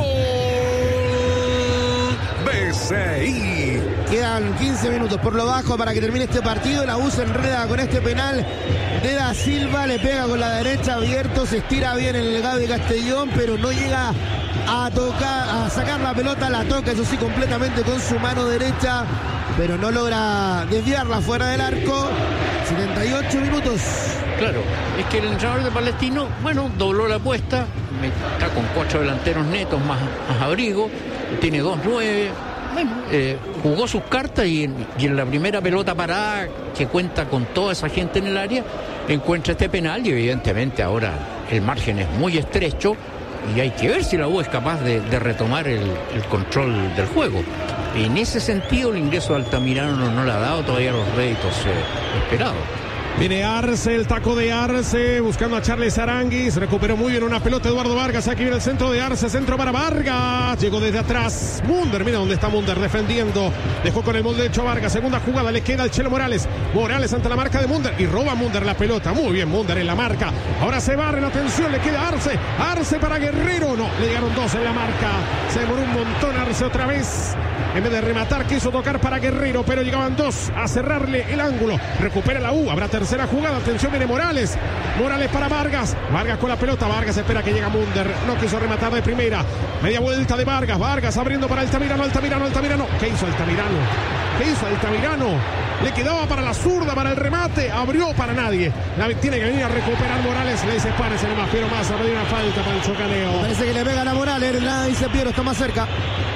B C I. Quedan quince minutos por lo bajo para que termine este partido. La U se enreda con este penal de da Silva, le pega con la derecha abierto, se estira bien el Gaby Castellón, pero no llega a tocar, a sacar la pelota, la toca, eso sí, completamente con su mano derecha, pero no logra desviarla fuera del arco. setenta y ocho minutos. Claro, es que el entrenador de Palestino, bueno, dobló la apuesta, está con cuatro delanteros netos más, más Abrigo, tiene dos nueve, bueno, eh, jugó sus cartas y en, y en la primera pelota parada, que cuenta con toda esa gente en el área, encuentra este penal y evidentemente ahora el margen es muy estrecho y hay que ver si la U es capaz de, de retomar el, el control del juego. En ese sentido el ingreso de Altamirano no, no le ha dado todavía los réditos eh, esperados. Viene Arce, el taco de Arce, buscando a Charles Aranguis. Recuperó muy bien una pelota Eduardo Vargas. Aquí viene el centro de Arce, centro para Vargas. Llegó desde atrás. Munder, mira dónde está Munder defendiendo. Dejó con el molde derecho a Vargas. Segunda jugada, le queda al Chelo Morales. Morales ante la marca de Munder. Y roba Munder la pelota. Muy bien Munder en la marca. Ahora se barren, atención, le queda Arce. Arce para Guerrero. No, le llegaron dos en la marca. Se demoró un montón Arce otra vez. En vez de rematar, quiso tocar para Guerrero, pero llegaban dos a cerrarle el ángulo. Recupera la U, habrá tercera jugada. Atención, viene Morales. Morales para Vargas. Vargas con la pelota. Vargas espera que llega Munder. No quiso rematar de primera. Media vuelta de Vargas. Vargas abriendo para Altamirano. Altamirano, Altamirano. ¿Qué hizo Altamirano? ¿Qué hizo Altamirano? Le quedaba para la zurda, para el remate. Abrió para nadie. La tiene que venir a recuperar Morales. Le dice, párese nomás, pero más. Ha pedido una falta para el chocaneo. Parece que le pegan a Morales. La dice Piero, está más cerca.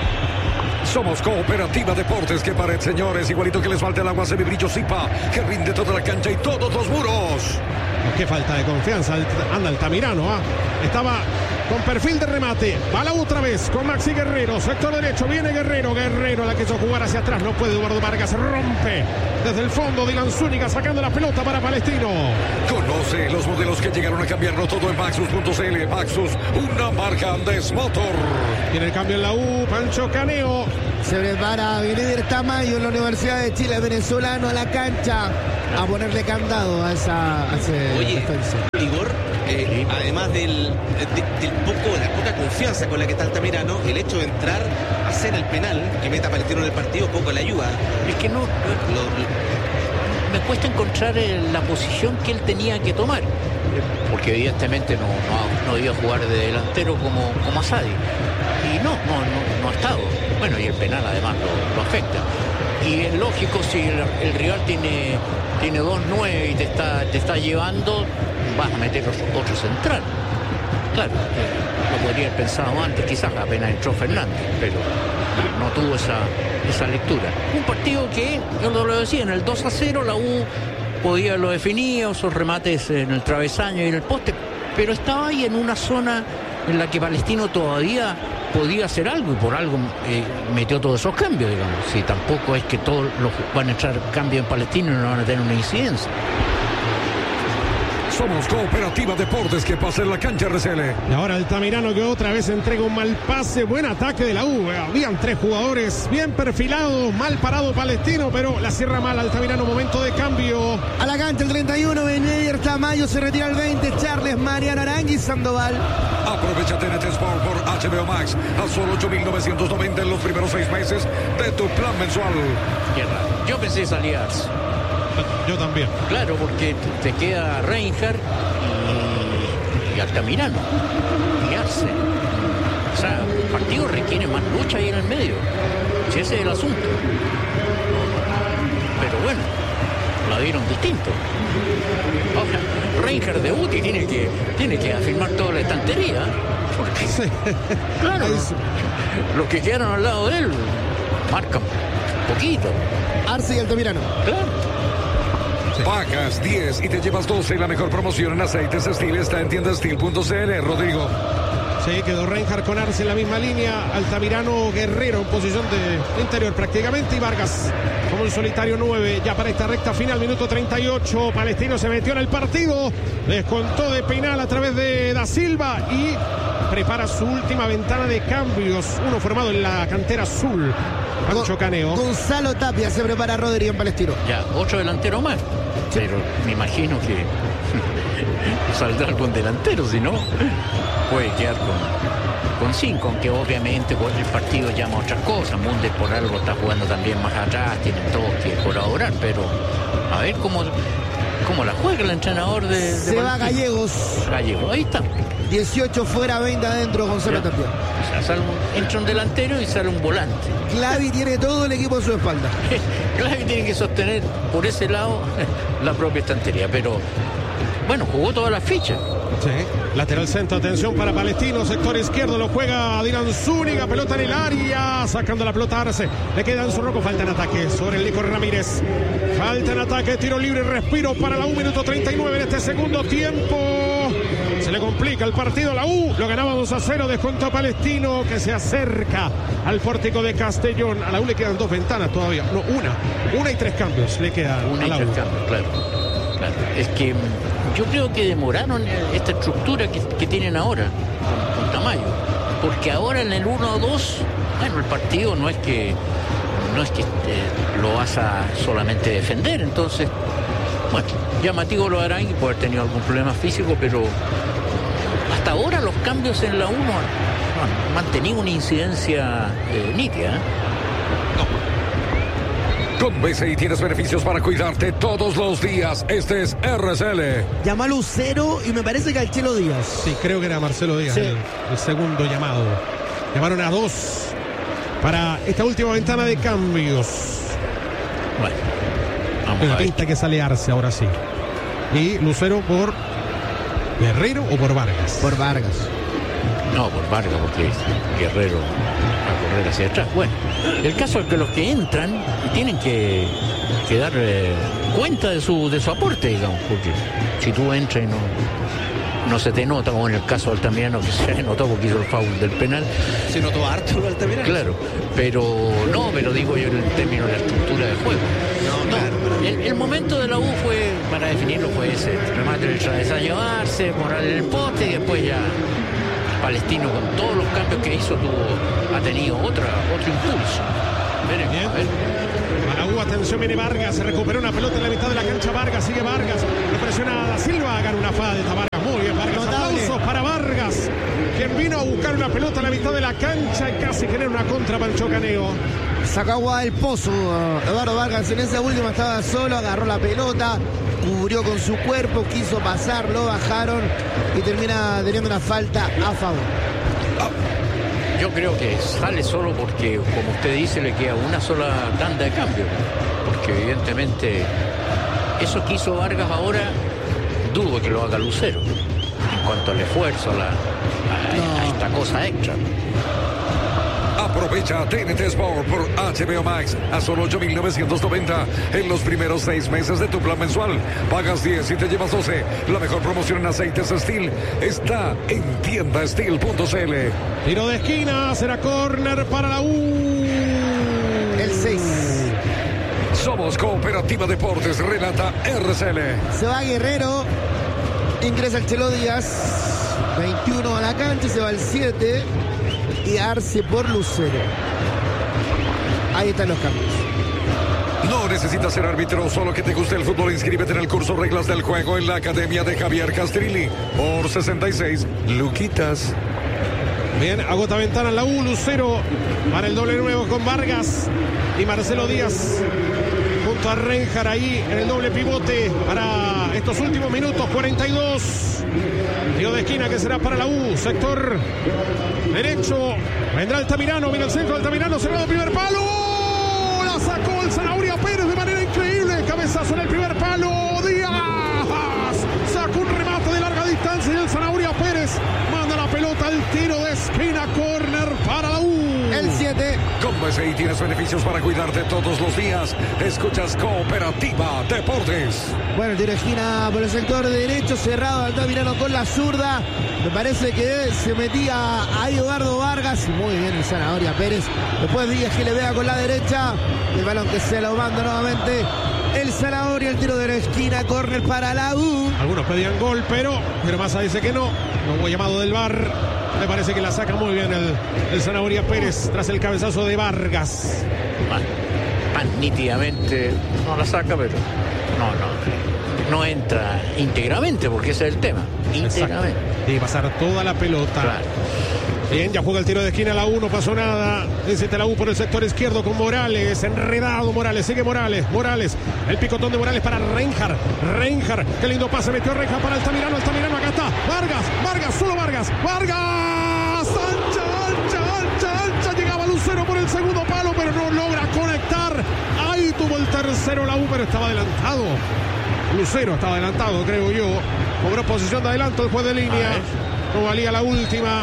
Somos Cooperativa Deportes, que pared, señores. Igualito que les falta el agua, Semibrillo Zipa, que rinde toda la cancha y todos los muros. Qué falta de confianza. Anda Altamirano, ¿ah? Estaba con perfil de remate. Va la otra vez con Maxi Guerrero. Sector derecho, viene Guerrero. Guerrero la quiso jugar hacia atrás. No puede Eduardo Vargas. Rompe desde el fondo. Dylan Zúñiga sacando la pelota para Palestino. Conoce los modelos que llegaron a cambiarlo todo en Maxus punto c l. Maxus, una marca Andes Motor. Tiene el cambio en la U. Pancho Caneo. Se prepara Benedict Tamayo en la Universidad de Chile, venezolano, a la cancha a ponerle candado a esa a ese Oye, defensa. Igor, eh, además del, de, del poco, de la poca confianza con la que está Altamirano, el hecho de entrar a hacer el penal que meta a Palestino en el partido poco le ayuda. Es que no, Lo- lo- me cuesta encontrar eh, la posición que él tenía que tomar, eh, porque evidentemente no, no, no iba a jugar de delantero como, como Asadi. Y no, no, no, no ha estado. Bueno, y el penal además lo, lo afecta. Y es lógico, si el, el rival tiene, tiene dos nueve y te está, te está llevando, vas a meter otro central. Claro, eh, lo podría haber pensado antes, quizás apenas entró Fernández, pero no tuvo esa, esa lectura. Un partido que, yo lo decía, en el dos a cero la U podía lo definir, esos remates en el travesaño y en el poste, pero estaba ahí en una zona en la que Palestino todavía podía hacer algo y por algo eh, metió todos esos cambios, digamos. Si tampoco es que todos los van a entrar cambios en Palestino y no van a tener una incidencia. Somos Cooperativa Deportes, que pasa en la cancha R C L. Y ahora Altamirano, que otra vez entrega un mal pase. Buen ataque de la U. Habían tres jugadores bien perfilados. Mal parado Palestino, pero la cierra mal Altamirano. Momento de cambio. A la cancha el treinta y uno, Benedict Tamayo, se retira el veinte, Charles, Mariano Aranguis, Sandoval. Aprovecha T N T Sport por H B O Max a solo ocho mil novecientos noventa en los primeros seis meses de tu plan mensual. Qué raro. Yo pensé salir Arce. Yo también. Claro, porque te queda Reinhardt y, y Altamirano y Arce. O sea, el partido requiere más lucha ahí en el medio. Si ese es el asunto. Pero bueno, la vieron distinto. Ahora, Reinhardt de Uti tiene que, tiene que afirmar toda la estantería. Porque, Sí. claro, Ahí los, sí. los que quedaron al lado de él marcan poquito. Arce y Altamirano. Claro. Pagas diez y te llevas doce. La mejor promoción en aceites Steel está en tienda steel punto c l. Rodrigo. Sí, quedó Reinhardt con Arce en la misma línea. Altamirano, Guerrero en posición de interior prácticamente. Y Vargas como el solitario nueve. Ya para esta recta final, minuto treinta y ocho. Palestino se metió en el partido. Descontó de penal a través de Da Silva. Y prepara su última ventana de cambios. Uno formado en la cantera azul. Pancho Caneo. Gonzalo Tapia se prepara Rodríguez en Palestino. Ya, ocho delanteros más. Pero me imagino que saldrá algún delantero, si no, puede quedar con, con cinco, aunque obviamente por el partido llama a otras cosas. Mundes por algo está jugando también más atrás, tienen todos que colaborar, pero a ver cómo, cómo la juega el entrenador de, de Se va Palestino. Gallegos. Gallegos, ahí está. dieciocho fuera, veinte adentro, Gonzalo Ya. Tapia. O sea, sale un- entra un delantero y sale un volante. Clavi tiene todo el equipo a su espalda. Claro que tiene que sostener por ese lado la propia estantería, pero bueno, jugó todas las fichas. Sí. Lateral centro, atención para Palestino, sector izquierdo, lo juega Dylan Zúñiga, pelota en el área, sacando la pelota a Arce, le queda en su roco, falta en ataque sobre el Nico Ramírez, falta en ataque, tiro libre, respiro para la U, minuto treinta y nueve en este segundo tiempo, se le complica el partido a la U, lo ganaba dos a cero, descontó Palestino, que se acerca al pórtico de Castellón. A la U le quedan dos ventanas todavía, no, una, una y tres cambios le quedan Un a la U. intercambio, claro. Claro, es que mm, yo creo que demoraron esta estructura que, que tienen ahora con, con Tamayo, porque ahora en el uno dos, bueno, el partido no es que no es que eh, lo vas a solamente defender, entonces, bueno, llamativo lo harán y puede haber tenido algún problema físico, pero hasta ahora los cambios en la uno han mantenido una incidencia eh, nítida, ¿eh? Con B C I tienes beneficios para cuidarte todos los días. Este es R C L. Llama a Lucero y me parece que al Chelo Díaz. Sí, creo que era Marcelo Díaz, Sí. el, el segundo llamado. Llamaron a dos para esta última ventana de cambios. Bueno, vamos El a ver. pinta que sale Arce ahora sí. Y Lucero por Guerrero o por Vargas. Por Vargas. No, por Vargas, porque Guerrero va a correr hacia atrás. Bueno, el caso es que los que entran tienen que, que dar eh, cuenta de su, de su aporte, digamos, porque si tú entras y no, no se te nota, como en el caso de Altamirano, que se notó porque hizo el foul del penal. Se notó harto el Altamirano. Claro, pero no, pero digo yo en el término de la estructura del juego. No, claro, No, el, el momento de la U fue, para definirlo, fue ese remate del travesaño Arce, Morales en el poste y después ya Palestino con todos los cambios que hizo tuvo, ha tenido otra, otro impulso. Veremos, Bien. a ver. Para U, atención, viene Vargas, se recuperó una pelota en la mitad de la cancha. Vargas, sigue Vargas, lo presiona a Da Silva, gana una falta. Vargas, muy bien, Vargas, Notable. aplausos para Vargas, quien vino a buscar una pelota en la mitad de la cancha y casi genera una contra Pancho Caneo. Sacó agua del pozo. uh, Eduardo Vargas en esa última estaba solo, agarró la pelota, cubrió con su cuerpo, quiso pasar, lo bajaron y termina teniendo una falta a favor. Yo creo que sale solo porque, como usted dice, le queda una sola tanda de cambio. Porque evidentemente eso que hizo Vargas ahora, dudo que lo haga Lucero. En cuanto al esfuerzo, a, la, a, a esta cosa extra. Aprovecha T N T Sport por H B O Max a solo ocho mil novecientos noventa en los primeros seis meses de tu plan mensual. Pagas diez y te llevas doce. La mejor promoción en aceites Steel está en tienda steel punto c l. Tiro de esquina, será córner para la U. El seis. Somos Cooperativa Deportes, relata R C L. Se va Guerrero, ingresa el Chelo Díaz, veintiuno a la cancha, se va el siete y Arce por Lucero. Ahí están los cambios. No necesitas ser árbitro, solo que te guste el fútbol. Inscríbete en el curso Reglas del Juego en la Academia de Javier Castrilli por sesenta y seis luquitas. Bien, agota ventana en la U, Lucero para el doble nuevo con Vargas y Marcelo Díaz junto a Renjar ahí en el doble pivote para estos últimos minutos, cuarenta y dos. Tiro de esquina que será para la U, sector derecho. Vendrá Altamirano, viene el centro, Altamirano cerrado, primer palo. La sacó el Zanahoria Pérez de manera increíble. Cabezazo en el primer palo. Díaz sacó un remate de larga distancia y el Zanahoria Pérez manda la pelota al tiro de esquina, córner para la U. El siete. Con B C I tienes beneficios para cuidarte todos los días. Escuchas Cooperativa Deportes. Bueno, el tiro de esquina por el sector derecho, cerrado Altamirano con la zurda. Me parece que se metía a Eduardo Vargas. Muy bien el Zanahoria Pérez. Después Díaz que le vea con la derecha. El balón que se lo manda nuevamente el Zanahoria, el tiro de la esquina, córner para la U. Algunos pedían gol, pero, pero Massa dice que no. No hubo llamado del V A R. Me parece que la saca muy bien el, el Zanahoria Pérez tras el cabezazo de Vargas. Bueno, tan nítidamente no la saca, pero no, no, no entra íntegramente, porque ese es el tema. Íntegramente. Y pasar toda la pelota. Claro. Bien, ya juega el tiro de esquina la U, no pasó nada. Desde la U por el sector izquierdo con Morales, enredado Morales, sigue Morales, Morales, el picotón de Morales para Renjar, Renjar, qué lindo pase, metió Renjar para Altamirano, Altamirano, acá está, Vargas, Vargas, solo Vargas, Vargas, ancha, ancha, ancha, ancha, llegaba Lucero por el segundo palo, pero no logra conectar, ahí tuvo el tercero la U, pero estaba adelantado. Lucero estaba adelantado, creo yo, cobró posición de adelanto después de línea, no valía la última.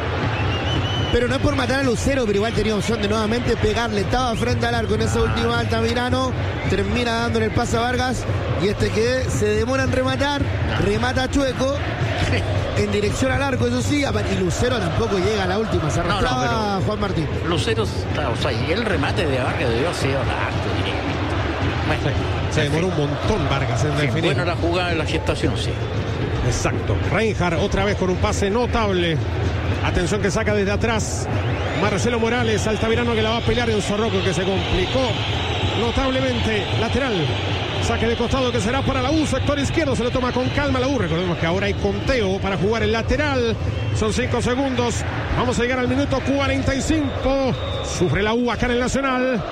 Pero no es por matar a Lucero, pero igual tenía opción de nuevamente pegarle. Estaba frente al arco en esa última Altamirano. Termina dándole el pase a Vargas. Y este que se demora en rematar. Remata Chueco. En dirección al arco, eso sí. Y Lucero tampoco llega a la última. Se arrastraba No, no, pero Juan Martín. Lucero, está, o sea, y el remate de Vargas debió haber sido harto directo. Bueno, Se demoró un montón Vargas en Sí, definir. buena la jugada en la gestación, sí. Exacto. Reinhardt otra vez con un pase notable. Atención que saca desde atrás Marcelo Morales, Altamirano que la va a pelear en Zorroco, que se complicó notablemente. Lateral. Saque de costado que será para la U, sector izquierdo, se lo toma con calma la U. Recordemos que ahora hay conteo para jugar el lateral. Son cinco segundos. Vamos a llegar al minuto cuarenta y cinco. Sufre la U acá en el Nacional.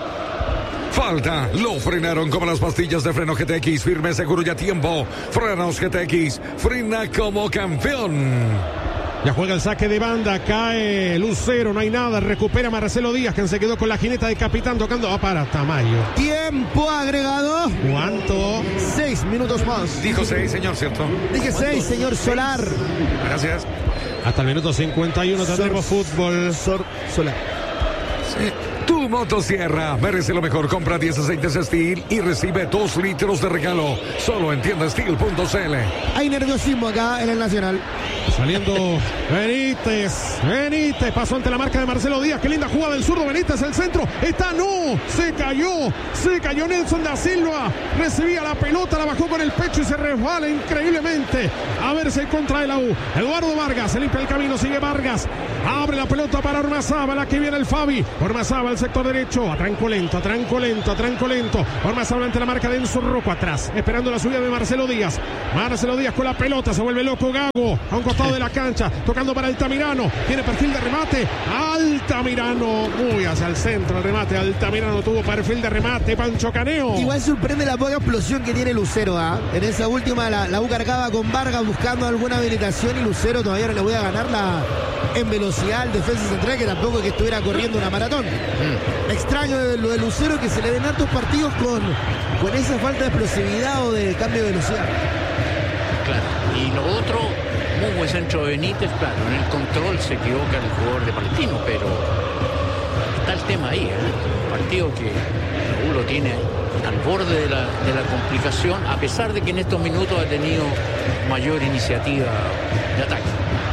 Falta, lo frenaron como las pastillas de freno G T X, firme, seguro y a tiempo. Frenos G T X, frena como campeón. Ya juega el saque de banda, cae Lucero, no hay nada, recupera Marcelo Díaz, quien se quedó con la jineta de capitán tocando va para Tamayo. Tiempo agregado. ¿Cuánto? Seis minutos más. Dijo seis, señor, ¿cierto? Dije seis, señor Solar. Gracias. Hasta el minuto cincuenta y uno tendremos fútbol. Sor Solar. Sí. Tu motosierra merece lo mejor. Compra diez aceites Steel y recibe dos litros de regalo. Solo en tienda steel punto c l. Hay nerviosismo acá en el Nacional. Saliendo Benítez. Benítez pasó ante la marca de Marcelo Díaz. Qué linda jugada del zurdo Benítez. El centro. Está no. Se cayó. Se cayó Nelson da Silva. Recibía la pelota. La bajó con el pecho y se resbala increíblemente. A ver si contra la U. Eduardo Vargas. Se limpia el camino. Sigue Vargas. Abre la pelota para Ormazábal. Aquí viene el Fabi. Ormazábal, sector derecho. Atranco lento. Atranco lento. Atranco lento. Ormazábal ante la marca de Enzo Rocco. Atrás. Esperando la subida de Marcelo Díaz. Marcelo Díaz con la pelota. Se vuelve loco Gago. A un costado de la cancha, tocando para Altamirano, tiene perfil de remate, Altamirano, muy hacia el centro el remate, Altamirano tuvo perfil de remate, Pancho Caneo. Igual sorprende la poca explosión que tiene Lucero, ¿ah? En esa última la, la U cargaba con Vargas buscando alguna habilitación y Lucero todavía no le voy a ganar la en velocidad al defensa central, que tampoco es que estuviera corriendo una maratón. Mm. Extraño lo de Lucero, que se le ven hartos partidos con, con esa falta de explosividad o de cambio de velocidad. Claro, y lo otro, muy buen centro de Benítez, claro, en el control se equivoca el jugador de Palestino, pero está el tema ahí, ¿eh? Un partido que la U lo tiene al borde de la, de la complicación, a pesar de que en estos minutos ha tenido mayor iniciativa de ataque.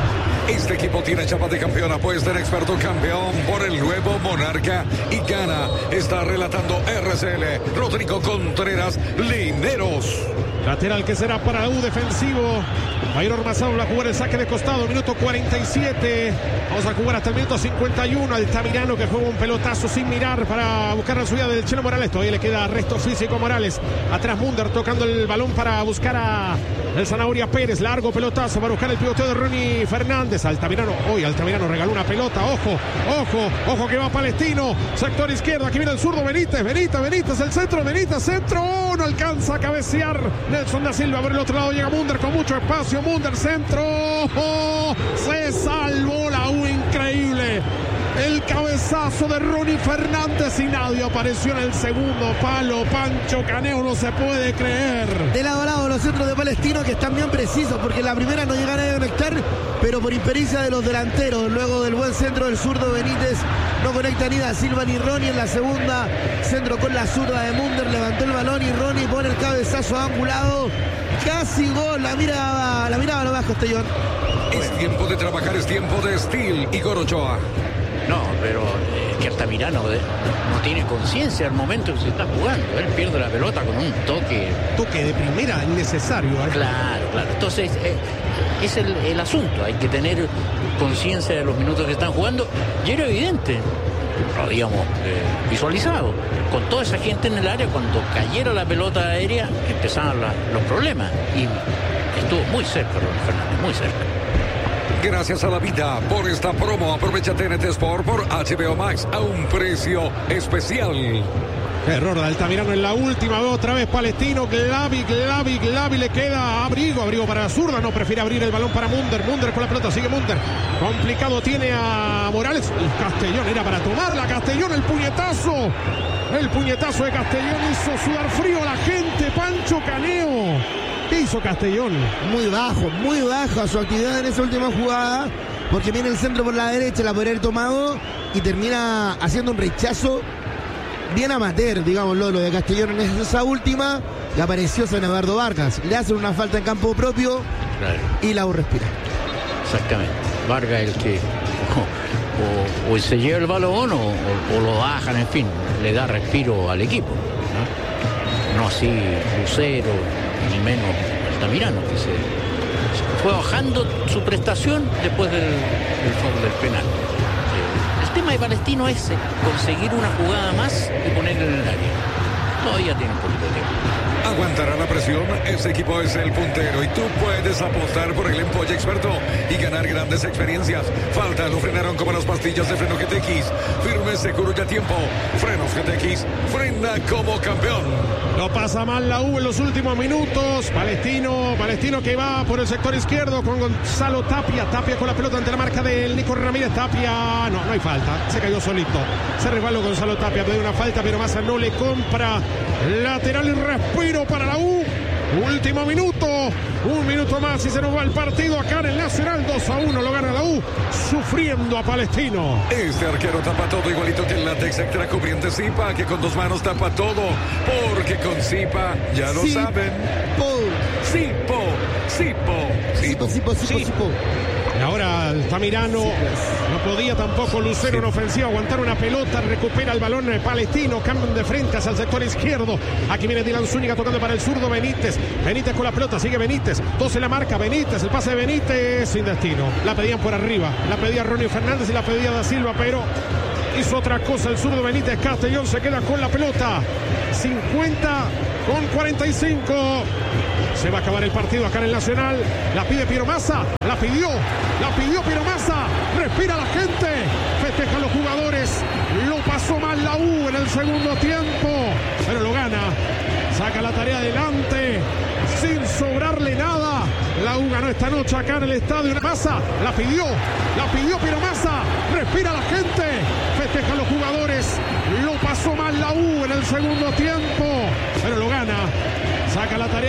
Este equipo tiene chapa de campeón, apuesta en experto campeón por el nuevo Monarca y gana. Está relatando R C L, Rodrigo Contreras Lineros. Lateral que será para la U, defensivo. Va a ir Ormazábal a jugar el saque de costado, minuto cuarenta y siete. Vamos a jugar hasta el minuto cincuenta y uno. Altamirano que juega un pelotazo sin mirar para buscar la subida del Chelo Morales. Todavía le queda resto físico a Morales. Atrás Munder tocando el balón para buscar a el Zanahoria Pérez. Largo pelotazo para buscar el pivoteo de Ronnie Fernández. Altamirano, hoy Altamirano regaló una pelota. Ojo, ojo, ojo que va Palestino. Sector izquierdo, aquí viene el zurdo Benítez. Benítez, Benítez, el centro, Benítez, centro. Oh, no alcanza a cabecear Nelson da Silva. Por el otro lado llega Munder con mucho espacio. Munder, centro. Oh, se salvó la U, increíble. El cabezazo de Ronnie Fernández y nadie apareció en el segundo palo. Pancho Caneo, no se puede creer. De lado a lado los centros de Palestino, que están bien precisos, porque en la primera no llegan a conectar, pero por impericia de los delanteros, luego del buen centro del zurdo Benítez, no conecta ni da Silva ni Ronnie. En la segunda, centro con la zurda de Munder, levantó el balón y Ronnie pone el cabezazo angulado. Casi gol, la miraba, la miraba nomás Castellón. Es tiempo de trabajar, es tiempo de Steel. Igor Ochoa. No, pero eh, que Altamirano eh, no tiene conciencia al momento que se está jugando. Él pierde la pelota con un toque. Toque de primera innecesario. ¿eh? Claro, claro. Entonces, eh, es el, el asunto. Hay que tener conciencia de los minutos que están jugando. Y era evidente, lo habíamos eh, visualizado. Con toda esa gente en el área, cuando cayera la pelota aérea, empezaban la, los problemas. Y estuvo muy cerca, Ronnie Fernández, muy cerca. Gracias a la vida por esta promo. Aprovecha T N T Sport por H B O Max a un precio especial. Error de Altamirano en la última, otra vez Palestino, Glavi, Glavi, Glavi, le queda Abrigo, Abrigo para la zurda, no, prefiere abrir el balón para Munder, Munder con la pelota, sigue Munder, complicado tiene a Morales, el Castellón era para tomarla, Castellón, el puñetazo, el puñetazo de Castellón hizo sudar frío a la gente, Pancho Caneo. ¿Qué hizo Castellón? Muy bajo, muy baja su actividad en esa última jugada, porque viene el centro por la derecha, la podría haber tomado y termina haciendo un rechazo bien amateur, digámoslo, lo de Castellón en esa última, y apareció San Eduardo Vargas. Le hacen una falta en campo propio, claro, y la U respira. Exactamente. Vargas el que o, o, o se lleva el balón o, o, o lo bajan, en fin, le da respiro al equipo, ¿no? no así Lucero, ni menos Altamirano, que se, se fue bajando su prestación después del, del foul del penal. Eh, el tema de Palestino es conseguir una jugada más y ponerla en el área. Todavía tiene un poquito de tiempo. Aguantará la presión, ese equipo es el puntero y tú puedes apostar por el Empolle Experto y ganar grandes experiencias. Falta, lo frenaron como las pastillas de freno G T X. Firme, seguro y a tiempo. Frenos G T X, frena como campeón. Lo pasa mal la U en los últimos minutos. Palestino, Palestino que va por el sector izquierdo con Gonzalo Tapia. Tapia con la pelota ante la marca del Nico Ramírez. Tapia, no, no hay falta, se cayó solito. Se resbaló Gonzalo Tapia, pide una falta, pero Massa no le compra. Lateral y respiro para la U. Último minuto, un minuto más y se nos va el partido acá en el Nacional. Dos a uno lo gana la U, sufriendo a Palestino. Este arquero tapa todo igualito que el látex extra cubriente Zipa, que con dos manos tapa todo, porque con Zipa ya lo Sí, saben. po. Zipo, Zipo, Zipo, Zipo, Zipo, Zipo. Y ahora Altamirano, no podía tampoco Lucero en ofensiva aguantar una pelota, recupera el balón Palestino, cambian de frente hacia el sector izquierdo. Aquí viene Dylan Zúñiga tocando para el zurdo Benítez. Benítez con la pelota, sigue Benítez, doce la marca, Benítez, el pase de Benítez, sin destino. La pedían por arriba, la pedía Ronnie Fernández y la pedía Da Silva, pero hizo otra cosa el zurdo Benítez. Castellón se queda con la pelota, cincuenta con cuarenta y cinco. Se va a acabar el partido acá en el Nacional. La pide Piero Massa. La pidió. La pidió Piero Massa. Respira la gente. Festejan los jugadores. Lo pasó mal la U en el segundo tiempo. Pero lo gana. Saca la tarea adelante. Sin sobrarle nada. La U ganó esta noche acá en el estadio. Massa. La pidió. La pidió Piero Massa. Respira la gente. Festejan los jugadores. Lo pasó mal la U en el segundo tiempo. Pero lo gana. Saca la tarea.